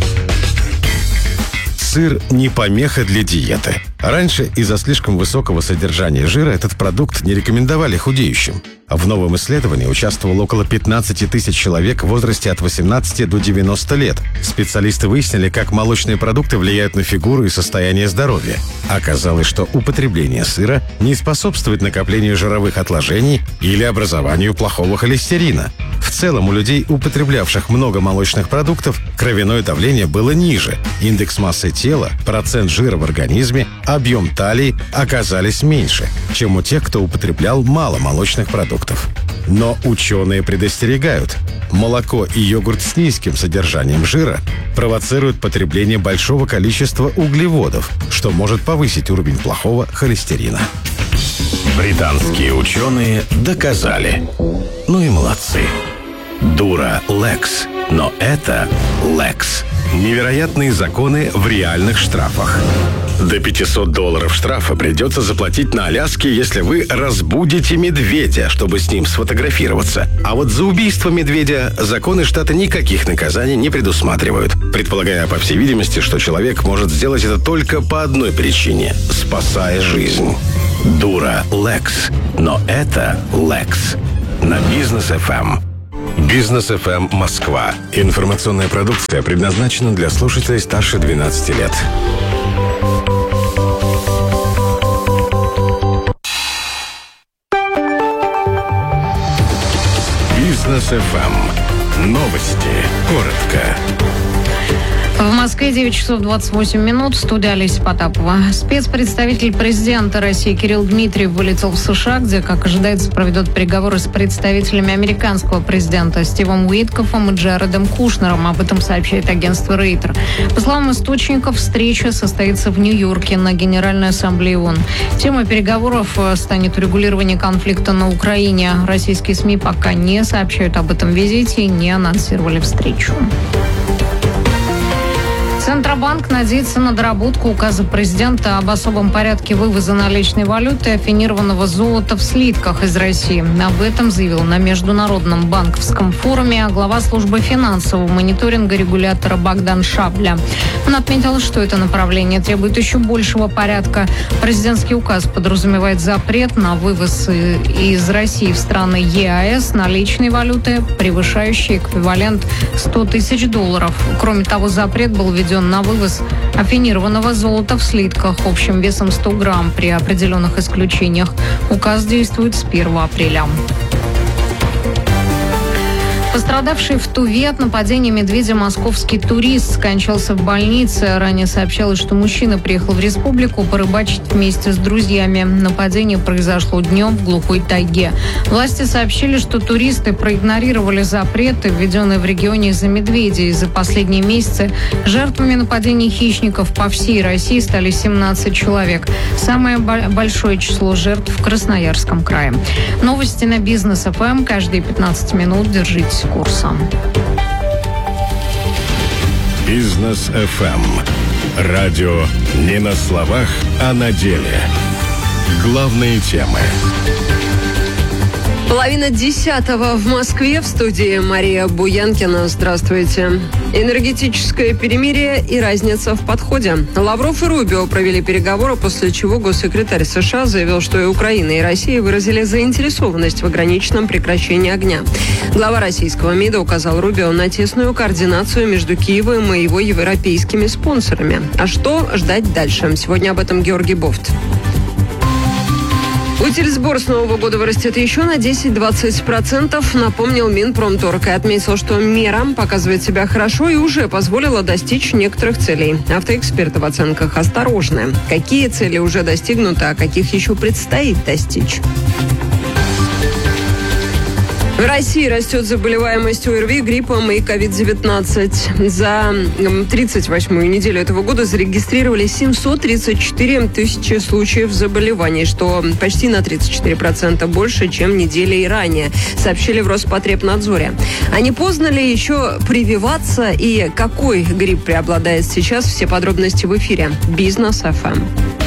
Speaker 21: Сыр не помеха для диеты. Раньше из-за слишком высокого содержания жира этот продукт не рекомендовали худеющим. В новом исследовании участвовало около 15 тысяч человек в возрасте от 18 до 90 лет. Специалисты выяснили, как молочные продукты влияют на фигуру и состояние здоровья. Оказалось, что употребление сыра не способствует накоплению жировых отложений или образованию плохого холестерина. В целом, у людей, употреблявших много молочных продуктов, кровяное давление было ниже, индекс массы тела, процент жира в организме, объем талии оказались меньше, чем у тех, кто употреблял мало молочных продуктов. Но ученые предостерегают. Молоко и йогурт с низким содержанием жира провоцируют потребление большого количества углеводов, что может повысить уровень плохого холестерина. Британские ученые доказали. Ну и молодцы. Дура Лекс. Но это Лекс. Невероятные законы в реальных штрафах. До $500 штрафа придется заплатить на Аляске, если вы разбудите медведя, чтобы с ним сфотографироваться. А вот за убийство медведя законы штата никаких наказаний не предусматривают, предполагая, по всей видимости, что человек может сделать это только по одной причине – спасая жизнь. Дура Лекс. Но это Лекс. На Бизнес ФМ. Бизнес ФМ Москва. Информационная продукция предназначена для слушателей старше 12 лет. Бизнес ФМ. Новости. Коротко.
Speaker 7: В Москве 9 часов 28 минут. Студия Олеся Потапова. Спецпредставитель президента России Кирилл Дмитриев вылетел в США, где, как ожидается, проведет переговоры с представителями американского президента Стивом Уиткофом и Джаредом Кушнером. Об этом сообщает агентство Рейтер. По словам источников, встреча состоится в Нью-Йорке на Генеральной Ассамблее ООН. Темой переговоров станет урегулирование конфликта на Украине. Российские СМИ пока не сообщают об этом визите и не анонсировали встречу. Центробанк надеется на доработку указа президента об особом порядке вывоза наличной валюты и афинированного золота в слитках из России. Об этом заявил на Международном банковском форуме глава службы финансового мониторинга регулятора Богдан Шабля. Он отметил, что это направление требует еще большего порядка. Президентский указ подразумевает запрет на вывоз из России в страны ЕАЭС наличной валюты, превышающей эквивалент $100 тысяч. Кроме того, запрет был введен на вывоз афинированного золота в слитках общим весом 100 грамм при определенных исключениях. Указ действует с 1 апреля. Пострадавший в Туве от нападения медведя московский турист скончался в больнице. Ранее сообщалось, что мужчина приехал в республику порыбачить вместе с друзьями. Нападение произошло днем в глухой тайге. Власти сообщили, что туристы проигнорировали запреты, введенные в регионе из-за медведей. За последние месяцы жертвами нападений хищников по всей России стали 17 человек. Самое большое число жертв в Красноярском крае. Новости на Бизнес ФМ. Каждые 15 минут держитесь курсом.
Speaker 2: Бизнес ФМ. Радио не на словах, а на деле. Главные темы.
Speaker 8: 9:30 в Москве. В студии Мария Буянкина. Здравствуйте. Энергетическое перемирие и разница в подходе. Лавров и Рубио провели переговоры, после чего госсекретарь США заявил, что и Украина, и Россия выразили заинтересованность в ограниченном прекращении огня. Глава российского МИДа указал Рубио на тесную координацию между Киевом и его европейскими спонсорами. А что ждать дальше? Сегодня об этом Георгий Бофт. Утильсбор с Нового года вырастет еще на 10-20%, напомнил Минпромторг и отметил, что мера показывает себя хорошо и уже позволила достичь некоторых целей. Автоэксперты в оценках осторожны. Какие цели уже достигнуты, а каких еще предстоит достичь? В России растет заболеваемость ОРВИ, гриппом и COVID-19. За 38-ю неделю этого года зарегистрировали 734 тысячи случаев заболеваний, что почти на 34% больше, чем неделей ранее, сообщили в Роспотребнадзоре. А не поздно ли еще прививаться и какой грипп преобладает сейчас? Все подробности в эфире Бизнес ФМ.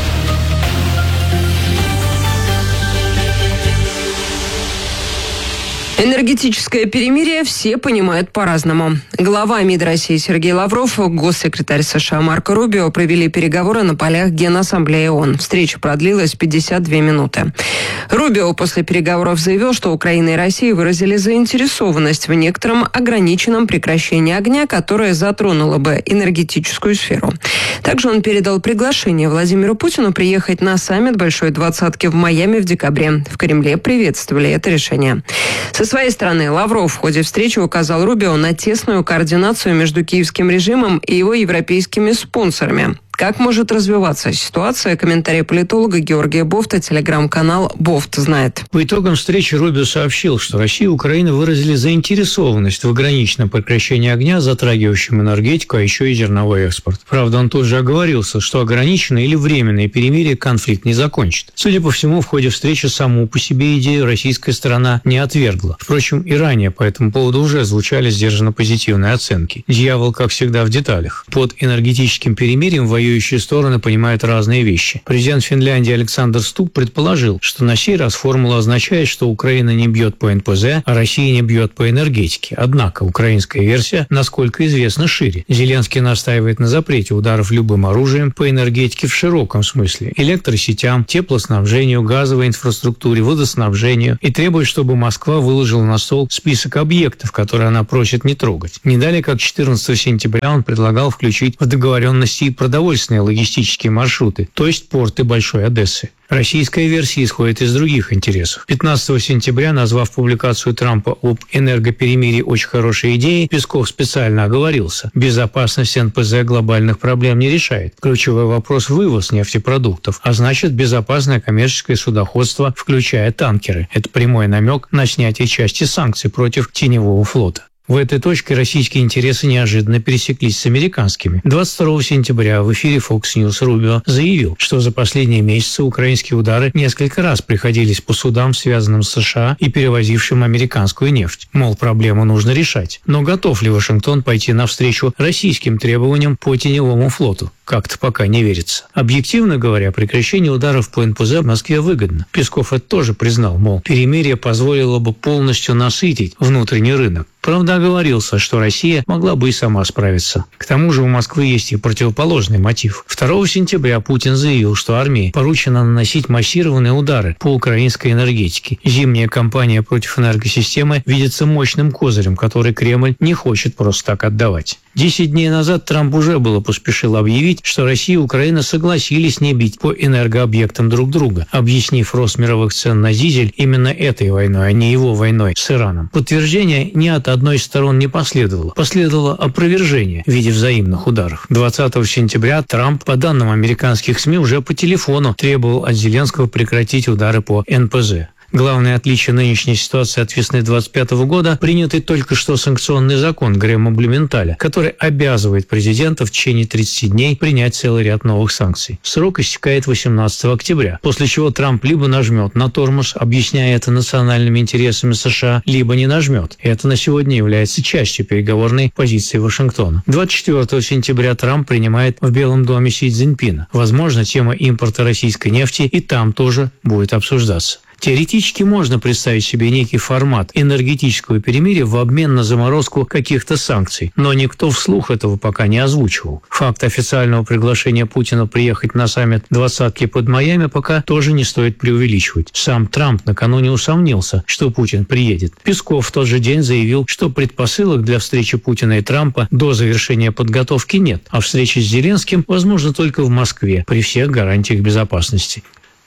Speaker 8: Энергетическое перемирие все понимают по-разному. Глава МИД России Сергей Лавров, госсекретарь США Марко Рубио провели переговоры на полях Генассамблеи ООН. Встреча продлилась 52 минуты. Рубио после переговоров заявил, что Украина и Россия выразили заинтересованность в некотором ограниченном прекращении огня, которое затронуло бы энергетическую сферу. Также он передал приглашение Владимиру Путину приехать на саммит Большой двадцатки в Майами в декабре. В Кремле приветствовали это решение. Со своей стороны, Лавров в ходе встречи указал Рубио на тесную координацию между киевским режимом и его европейскими спонсорами. Как может развиваться ситуация? Комментарий политолога Георгия Бофта, телеграм-канал «Бофт знает».
Speaker 1: По итогам встречи Рубио сообщил, что Россия и Украина выразили заинтересованность в ограниченном прекращении огня, затрагивающем энергетику, а еще и зерновой экспорт. Правда, он тут же оговорился, что ограниченное или временное перемирие конфликт не закончит. Судя по всему, в ходе встречи саму по себе идею российская сторона не отвергла. Впрочем, и ранее по этому поводу уже звучали сдержанно позитивные оценки. Дьявол, как всегда, в деталях. Под энергетическим перемирием воюющие стороны понимают разные вещи. Президент Финляндии Александр Стуб предположил, что на сей раз формула означает, что Украина не бьет по НПЗ, а Россия не бьет по энергетике. Однако украинская версия, насколько известно, шире. Зеленский настаивает на запрете ударов любым оружием по энергетике в широком смысле: электросетям, теплоснабжению, газовой инфраструктуре, водоснабжению, и требует, чтобы Москва выложила на стол список объектов, которые она просит не трогать. Не далее, как 14 сентября он предлагал включить в договоренности и продовольственные логистические маршруты, то есть порты Большой Одессы. Российская версия исходит из других интересов. 15 сентября, назвав публикацию Трампа об энергоперемирии очень хорошей идеей, Песков специально оговорился: безопасность НПЗ глобальных проблем не решает. Ключевой вопрос – вывоз нефтепродуктов, а значит безопасное коммерческое судоходство, включая танкеры. Это прямой намек на снятие части санкций против теневого флота. В этой точке российские интересы неожиданно пересеклись с американскими. 22 сентября в эфире Fox News Рубио заявил, что за последние месяцы украинские удары несколько раз приходились по судам, связанным с США и перевозившим американскую нефть. Мол, проблему нужно решать. Но готов ли Вашингтон пойти навстречу российским требованиям по теневому флоту? Как-то пока не верится. Объективно говоря, прекращение ударов по НПЗ в Москве выгодно. Песков это тоже признал, мол, перемирие позволило бы полностью насытить внутренний рынок. Правда, оговорился, что Россия могла бы и сама справиться. К тому же у Москвы есть и противоположный мотив. 2 сентября Путин заявил, что армии поручено наносить массированные удары по украинской энергетике. Зимняя кампания против энергосистемы видится мощным козырем, который Кремль не хочет просто так отдавать. 10 дней назад Трамп уже поспешил объявить, что Россия и Украина согласились не бить по энергообъектам друг друга, объяснив рост мировых цен на дизель именно этой войной, а не его войной с Ираном. Подтверждение ни от одной из сторон не последовало. Последовало опровержение в виде взаимных ударов. 20 сентября Трамп, по данным американских СМИ, уже по телефону требовал от Зеленского прекратить удары по НПЗ. Главное отличие нынешней ситуации от весны 2025 года – принятый только что санкционный закон Грэма Блюменталя, который обязывает президента в течение 30 дней принять целый ряд новых санкций. Срок истекает 18 октября, после чего Трамп либо нажмет на тормоз, объясняя это национальными интересами США, либо не нажмет. Это на сегодня является частью переговорной позиции Вашингтона. 24 сентября Трамп принимает в Белом доме Си Цзиньпина. Возможно, тема импорта российской нефти и там тоже будет обсуждаться. Теоретически можно представить себе некий формат энергетического перемирия в обмен на заморозку каких-то санкций, но никто вслух этого пока не озвучивал. Факт официального приглашения Путина приехать на саммит двадцатки под Майами пока тоже не стоит преувеличивать. Сам Трамп накануне усомнился, что Путин приедет. Песков в тот же день заявил, что предпосылок для встречи Путина и Трампа до завершения подготовки нет, а встреча с Зеленским возможна только в Москве при всех гарантиях безопасности.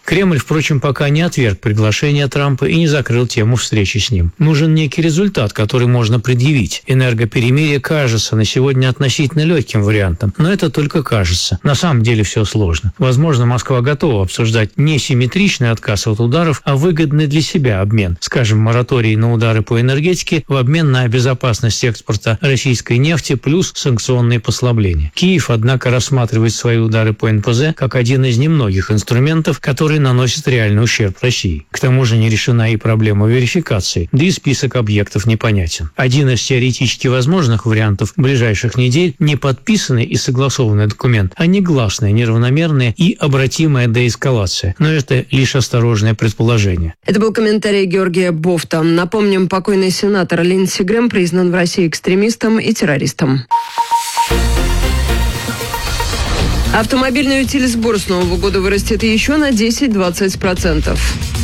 Speaker 1: Кремль, впрочем, пока не отверг приглашение Трампа и не закрыл тему встречи с ним. Нужен некий результат, который можно предъявить. Энергоперемирие кажется на сегодня относительно легким вариантом, но это только кажется. На самом деле все сложно. Возможно, Москва готова обсуждать не симметричный отказ от ударов, а выгодный для себя обмен. Скажем, мораторий на удары по энергетике в обмен на безопасность экспорта российской нефти плюс санкционные послабления. Киев, однако, рассматривает свои удары по НПЗ как один из немногих инструментов, которые наносят реальный ущерб России. К тому же не решена и проблема верификации, да и список объектов непонятен. Один из теоретически возможных вариантов ближайших недель – не подписанный и согласованный документ, а негласная, неравномерная и обратимая деэскалация. Но это лишь осторожное предположение.
Speaker 8: Это был комментарий Георгия Бофта. Напомним, покойный сенатор Линдси Грэм признан в России экстремистом и террористом. Автомобильный утилизбор с Нового года вырастет еще на 10-20%.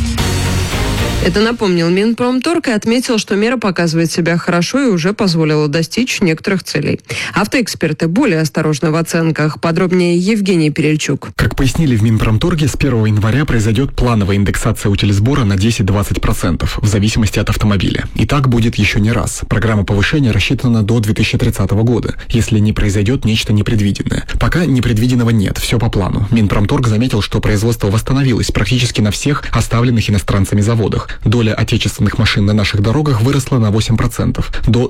Speaker 8: Это напомнил Минпромторг и отметил, что мера показывает себя хорошо и уже позволила достичь некоторых целей. Автоэксперты более осторожны в оценках. Подробнее Евгений Перельчук.
Speaker 6: Как пояснили в Минпромторге, с 1 января произойдет плановая индексация утилизбора на 10-20% в зависимости от автомобиля. И так будет еще не раз. Программа повышения рассчитана до 2030 года, если не произойдет нечто непредвиденное. Пока непредвиденного нет, все по плану. Минпромторг заметил, что производство восстановилось практически на всех оставленных иностранцами заводах. Доля отечественных машин на наших дорогах выросла на 8%, до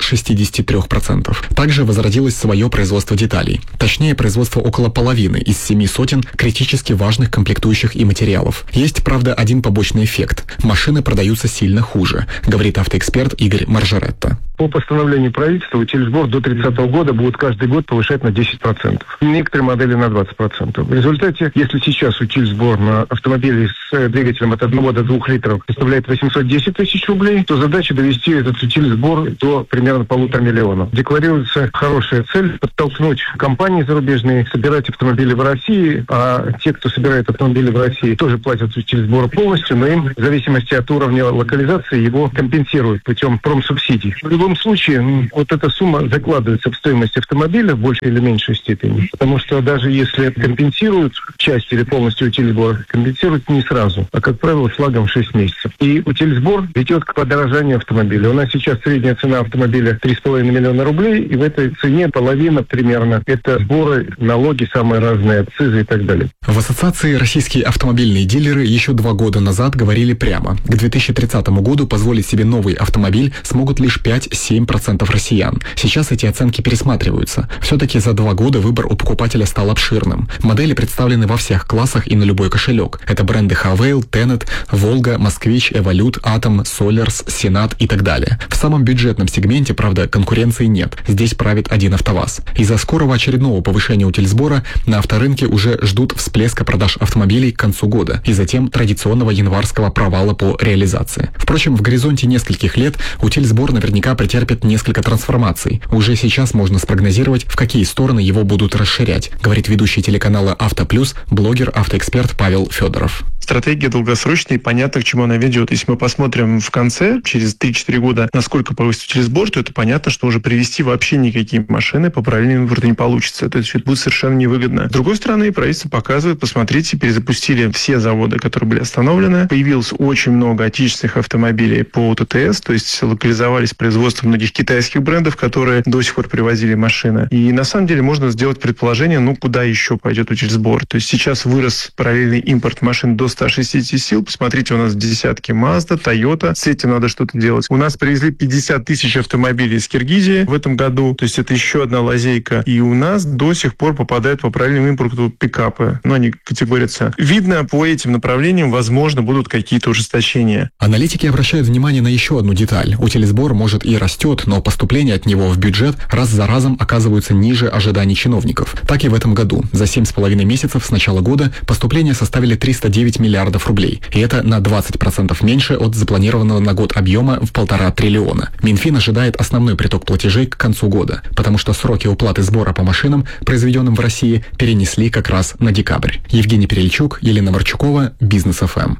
Speaker 6: 63%. Также возродилось свое производство деталей. Точнее, производство около половины из 7 сотен критически важных комплектующих и материалов. Есть, правда, один побочный эффект. Машины продаются сильно хуже, говорит автоэксперт Игорь Маржаретто.
Speaker 22: По постановлению правительства утилизбор до 30 года будут каждый год повышать на 10%. Некоторые модели на 20%. В результате, если сейчас утилизбор на автомобиле с двигателем от 1 до 2 литров составляет 810 тысяч рублей, то задача довести этот утилизбор до примерно 1,5 миллиона. Декларируется хорошая цель – подтолкнуть компании зарубежные собирать автомобили в России, а те, кто собирает автомобили в России, тоже платят утилизбор полностью, но им в зависимости от уровня локализации его компенсируют путем промсубсидий. В любом случае, вот эта сумма закладывается в стоимость автомобиля в большей или меньшей степени, потому что даже если компенсируют часть или полностью утилизбор, компенсируют не сразу, а, как правило, с лагом 6 месяцев. И утилизбор ведет к подорожанию автомобиля. У нас сейчас средняя цена автомобиля 3,5 миллиона рублей, и в этой цене половина примерно – это сборы, налоги, самые разные, акцизы и так далее.
Speaker 6: В ассоциации российские автомобильные дилеры еще 2 года назад говорили прямо. К 2030 году позволить себе новый автомобиль смогут лишь 5-7% россиян. Сейчас эти оценки пересматриваются. Все-таки за 2 года выбор у покупателя стал обширным. Модели представлены во всех классах и на любой кошелек. Это бренды Хавейл, Тенет, Волга, Москвич, Эволют, Атом, Солярс, Сенат и так далее. В самом бюджетном сегменте, правда, конкуренции нет. Здесь правит один АвтоВАЗ. Из-за скорого очередного повышения утилизбора на авторынке уже ждут всплеска продаж автомобилей к концу года и затем традиционного январского провала по реализации. Впрочем, в горизонте нескольких лет утилизбор наверняка претерпит несколько трансформаций. Уже сейчас можно спрогнозировать, в какие стороны его будут расширять, говорит ведущий телеканала «Автоплюс», блогер, автоэксперт Павел Федоров.
Speaker 23: Стратегия долгосрочная и понятно, к чему она ведет. Если мы посмотрим в конце, через 3-4 года, насколько повысит утилизбор, то это понятно, что уже привезти вообще никакие машины по параллельному импорту не получится. То есть это будет совершенно невыгодно. С другой стороны, правительство показывает, посмотрите, перезапустили все заводы, которые были остановлены. Появилось очень много отечественных автомобилей по ТТС, то есть локализовались производства многих китайских брендов, которые до сих пор привозили машины. И на самом деле можно сделать предположение, куда еще пойдет утилизбор. То есть сейчас вырос параллельный импорт машин до 160 сил. Посмотрите, у нас десятки Mazda, Toyota. С этим надо что-то делать. У нас привезли 50 тысяч автомобилей из Киргизии в этом году. То есть это еще одна лазейка. И у нас до сих пор попадают по параллельному импорту пикапы. Они категорятся. Видно, по этим направлениям, возможно, будут какие-то ужесточения.
Speaker 6: Аналитики обращают внимание на еще одну деталь. Утилизбор, может, и растет, но поступления от него в бюджет раз за разом оказываются ниже ожиданий чиновников. Так и в этом году. За 7,5 месяцев с начала года поступления составили 309 миллиардов рублей. И это на 20% меньше от запланированного на год объема в 1,5 триллиона. Минфин ожидает основной приток платежей к концу года, потому что сроки уплаты сбора по машинам, произведенным в России, перенесли как раз на декабрь. Евгений Перельчук, Елена Марчукова, Бизнес ФМ.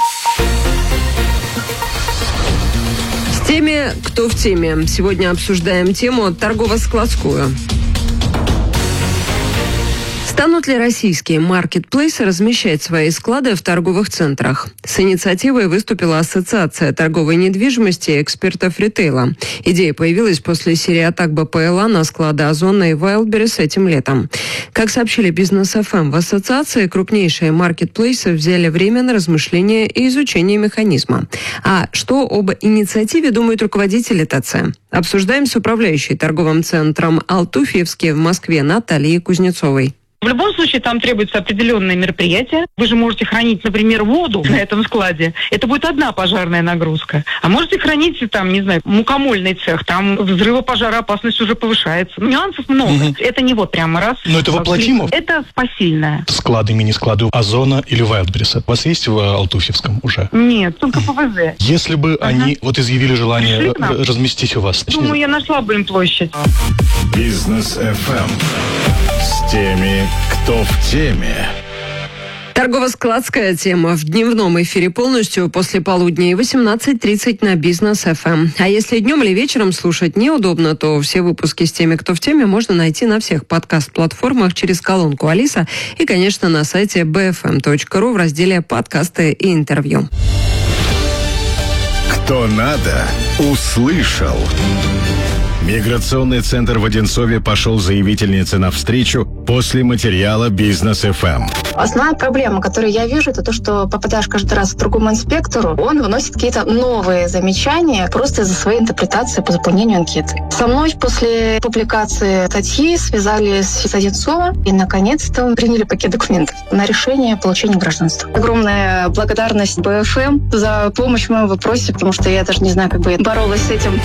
Speaker 8: С теми, кто в теме. Сегодня обсуждаем тему торгово-складскую. Станут ли российские маркетплейсы размещать свои склады в торговых центрах? С инициативой выступила Ассоциация торговой недвижимости и экспертов ритейла. Идея появилась после серии атак БПЛА на склады Озона и Wildberries этим летом. Как сообщили Бизнес ФМ, в ассоциации крупнейшие маркетплейсы взяли время на размышление и изучение механизма. А что об инициативе думают руководители ТЦ? Обсуждаем с управляющей торговым центром «Алтуфьевский» в Москве Натальей Кузнецовой.
Speaker 10: В любом случае там требуется определенное мероприятие. Вы же можете хранить, например, воду на этом складе. Это будет одна пожарная нагрузка. А можете хранить там, не знаю, мукомольный цех. Там взрывопожароопасность уже повышается. Нюансов много. Это не вот прямо раз.
Speaker 11: Но это воплотимо?
Speaker 10: Это посильное.
Speaker 11: Склады, мини-склады Озона или Wildberries у вас есть в Алтуфьевском уже?
Speaker 10: Нет, только ПВЗ.
Speaker 11: Если бы они вот изъявили желание разместить у вас.
Speaker 10: Думаю, я нашла бы им площадь.
Speaker 4: Бизнес ФМ. С теми, кто в теме.
Speaker 8: Торгово-складская тема в дневном эфире полностью после полудня и 18:30 на Бизнес ФМ. А если днем или вечером слушать неудобно, то все выпуски с теми, кто в теме, можно найти на всех подкаст-платформах через колонку Алиса и, конечно, на сайте bfm.ru в разделе «Подкасты и интервью».
Speaker 4: Кто надо, услышал. Миграционный центр в Одинцове пошел заявительнице навстречу после материала Бизнес ФМ.
Speaker 12: Основная проблема, которую я вижу, это то, что попадаешь каждый раз к другому инспектору, он выносит какие-то новые замечания просто из-за своей интерпретации по заполнению анкеты. Со мной после публикации статьи связались с Одинцова и, наконец-то, приняли пакет документов на решение получения гражданства. Огромная благодарность БФМ за помощь в моем вопросе, потому что я даже не знаю, как бы я боролась с этим.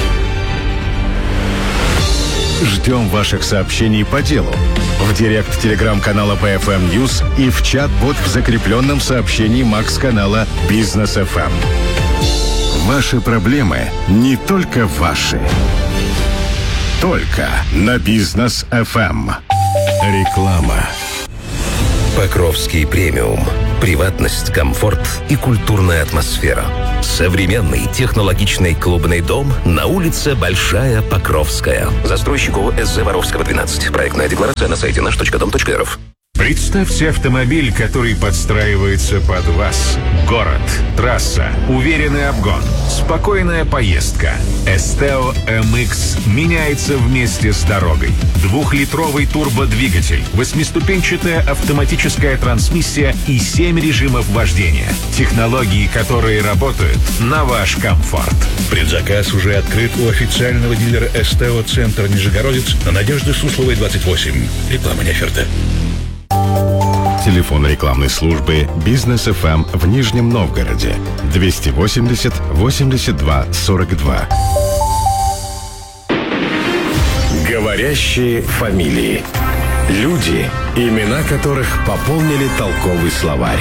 Speaker 4: Ждем ваших сообщений по делу в директ телеграм-канала БФМ Ньюс и в чат-бот в закрепленном сообщении Макс-канала Бизнес ФМ. Ваши проблемы не только ваши. Только на Бизнес ФМ. Реклама.
Speaker 20: Покровский премиум. Приватность, комфорт и культурная атмосфера. Современный технологичный клубный дом на улице Большая Покровская. Застройщику СЗ Воровского, 12. Проектная декларация на сайте наш.дом.рф.
Speaker 24: Представьте автомобиль, который подстраивается под вас. Город, трасса, уверенный обгон, спокойная поездка. Esteo MX меняется вместе с дорогой. 2-литровый турбодвигатель, 8-ступенчатая автоматическая трансмиссия и 7 режимов вождения. Технологии, которые работают на ваш комфорт.
Speaker 25: Предзаказ уже открыт у официального дилера Esteo Центр Нижегородец на Надежды Сусловой, 28. Реклама не оферта.
Speaker 4: Телефон рекламной службы Бизнес ФМ в Нижнем Новгороде 280 82 42. Говорящие фамилии. Люди, имена которых пополнили толковый словарь.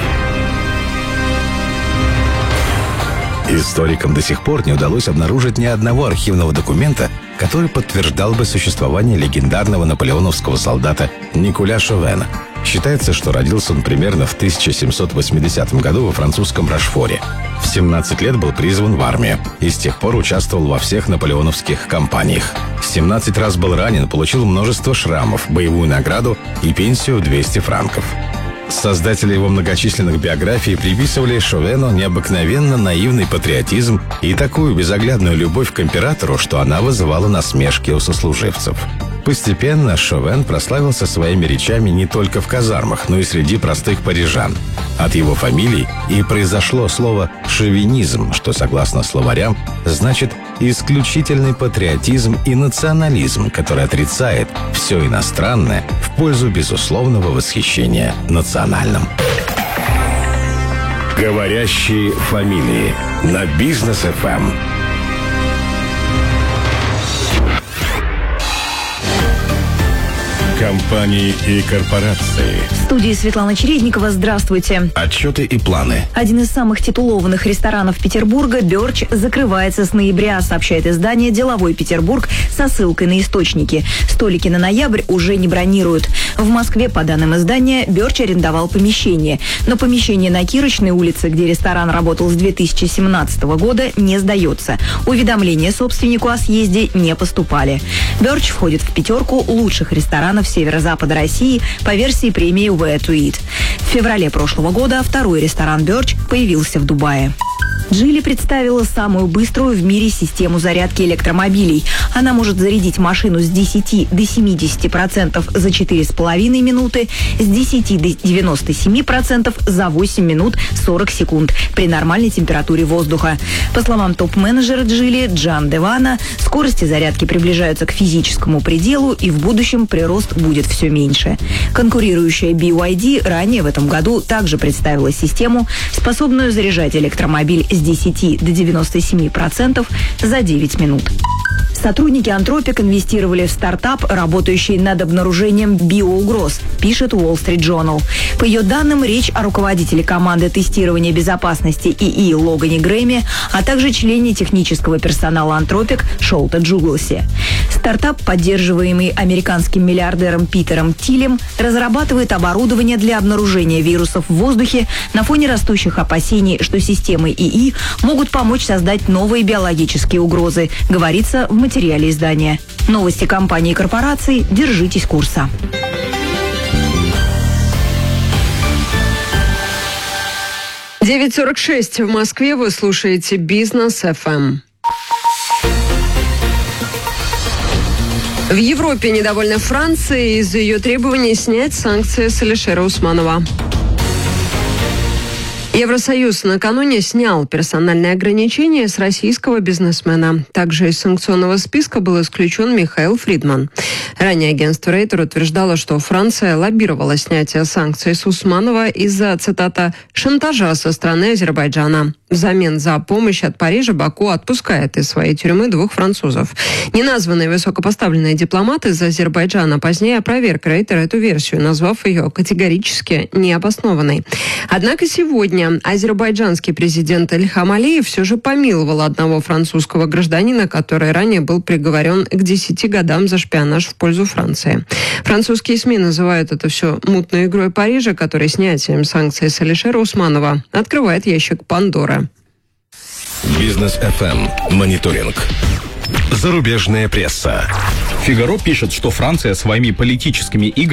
Speaker 21: Историкам до сих пор не удалось обнаружить ни одного архивного документа, который подтверждал бы существование легендарного наполеоновского солдата Николя Шовена. Считается, что родился он примерно в 1780 году во французском Рошфоре. В 17 лет был призван в армию и с тех пор участвовал во всех наполеоновских кампаниях. 17 раз был ранен, получил множество шрамов, боевую награду и пенсию в 200 франков. Создатели его многочисленных биографий приписывали Шовену необыкновенно наивный патриотизм и такую безоглядную любовь к императору, что она вызывала насмешки у сослуживцев. Постепенно Шовен прославился своими речами не только в казармах, но и среди простых парижан. От его фамилии и произошло слово «шовинизм», что, согласно словарям, значит исключительный патриотизм и национализм, который отрицает все иностранное в пользу безусловного восхищения национальным.
Speaker 4: Говорящие фамилии на Бизнес ФМ. Компании и корпорации.
Speaker 26: В студии Светлана Чередникова. Здравствуйте.
Speaker 4: Отчеты и планы.
Speaker 26: Один из самых титулованных ресторанов Петербурга, «Бёрч», закрывается с ноября, сообщает издание «Деловой Петербург» со ссылкой на источники. Столики на ноябрь уже не бронируют. В Москве, по данным издания, «Бёрч» арендовал помещение. Но помещение на Кирочной улице, где ресторан работал с 2017 года, не сдается. Уведомления собственнику о съезде не поступали. «Бёрч» входит в 5 лучших ресторанов северо-запада России по версии премии Where to Eat. В феврале прошлого года второй ресторан Birch появился в Дубае. Джили представила самую быструю в мире систему зарядки электромобилей. Она может зарядить машину с 10 до 70% за 4,5 минуты, с 10 до 97% за 8 минут 40 секунд при нормальной температуре воздуха. По словам топ-менеджера Джили Джан Девана, скорости зарядки приближаются к физическому пределу, и в будущем прирост будет все меньше. Конкурирующая BYD ранее в этом году также представила систему, способную заряжать электромобиль с 10 до 97% за 9 минут. Сотрудники Anthropic инвестировали в стартап, работающий над обнаружением биоугроз, пишет Wall Street Journal. По ее данным, речь о руководителе команды тестирования безопасности ИИ Логане Грэме, а также члене технического персонала Anthropic Шолте Джугласе. Стартап, поддерживаемый американским миллиардером Питером Тилем, разрабатывает оборудование для обнаружения вирусов в воздухе на фоне растущих опасений, что системы ИИ могут помочь создать новые биологические угрозы, говорится в материале издания. Новости компаний и корпораций. Держитесь курса.
Speaker 8: — 9:46 в Москве. Вы слушаете Бизнес ФМ. В Европе недовольна Франция из-за ее требований снять санкции с Алишера Усманова. Евросоюз накануне снял персональные ограничения с российского бизнесмена. Также из санкционного списка был исключен Михаил Фридман. Ранее агентство Рейтер утверждало, что Франция лоббировала снятие санкций с Усманова из-за, цитата, «шантажа со стороны Азербайджана». Взамен за помощь от Парижа Баку отпускает из своей тюрьмы 2 французов. Неназванный высокопоставленный дипломат из Азербайджана позднее опроверг Рейтер эту версию, назвав ее категорически необоснованной. Однако сегодня азербайджанский президент Ильхам Алиев все же помиловал одного французского гражданина, который ранее был приговорен к 10 годам за шпионаж в пользу Франции. Французские СМИ называют это все мутной игрой Парижа, который снятием санкций с Алишера Усманова открывает ящик Пандоры.
Speaker 2: Бизнес ФМ. Мониторинг. Зарубежная пресса.
Speaker 3: «Фигаро» пишет, что Франция своими политическими играми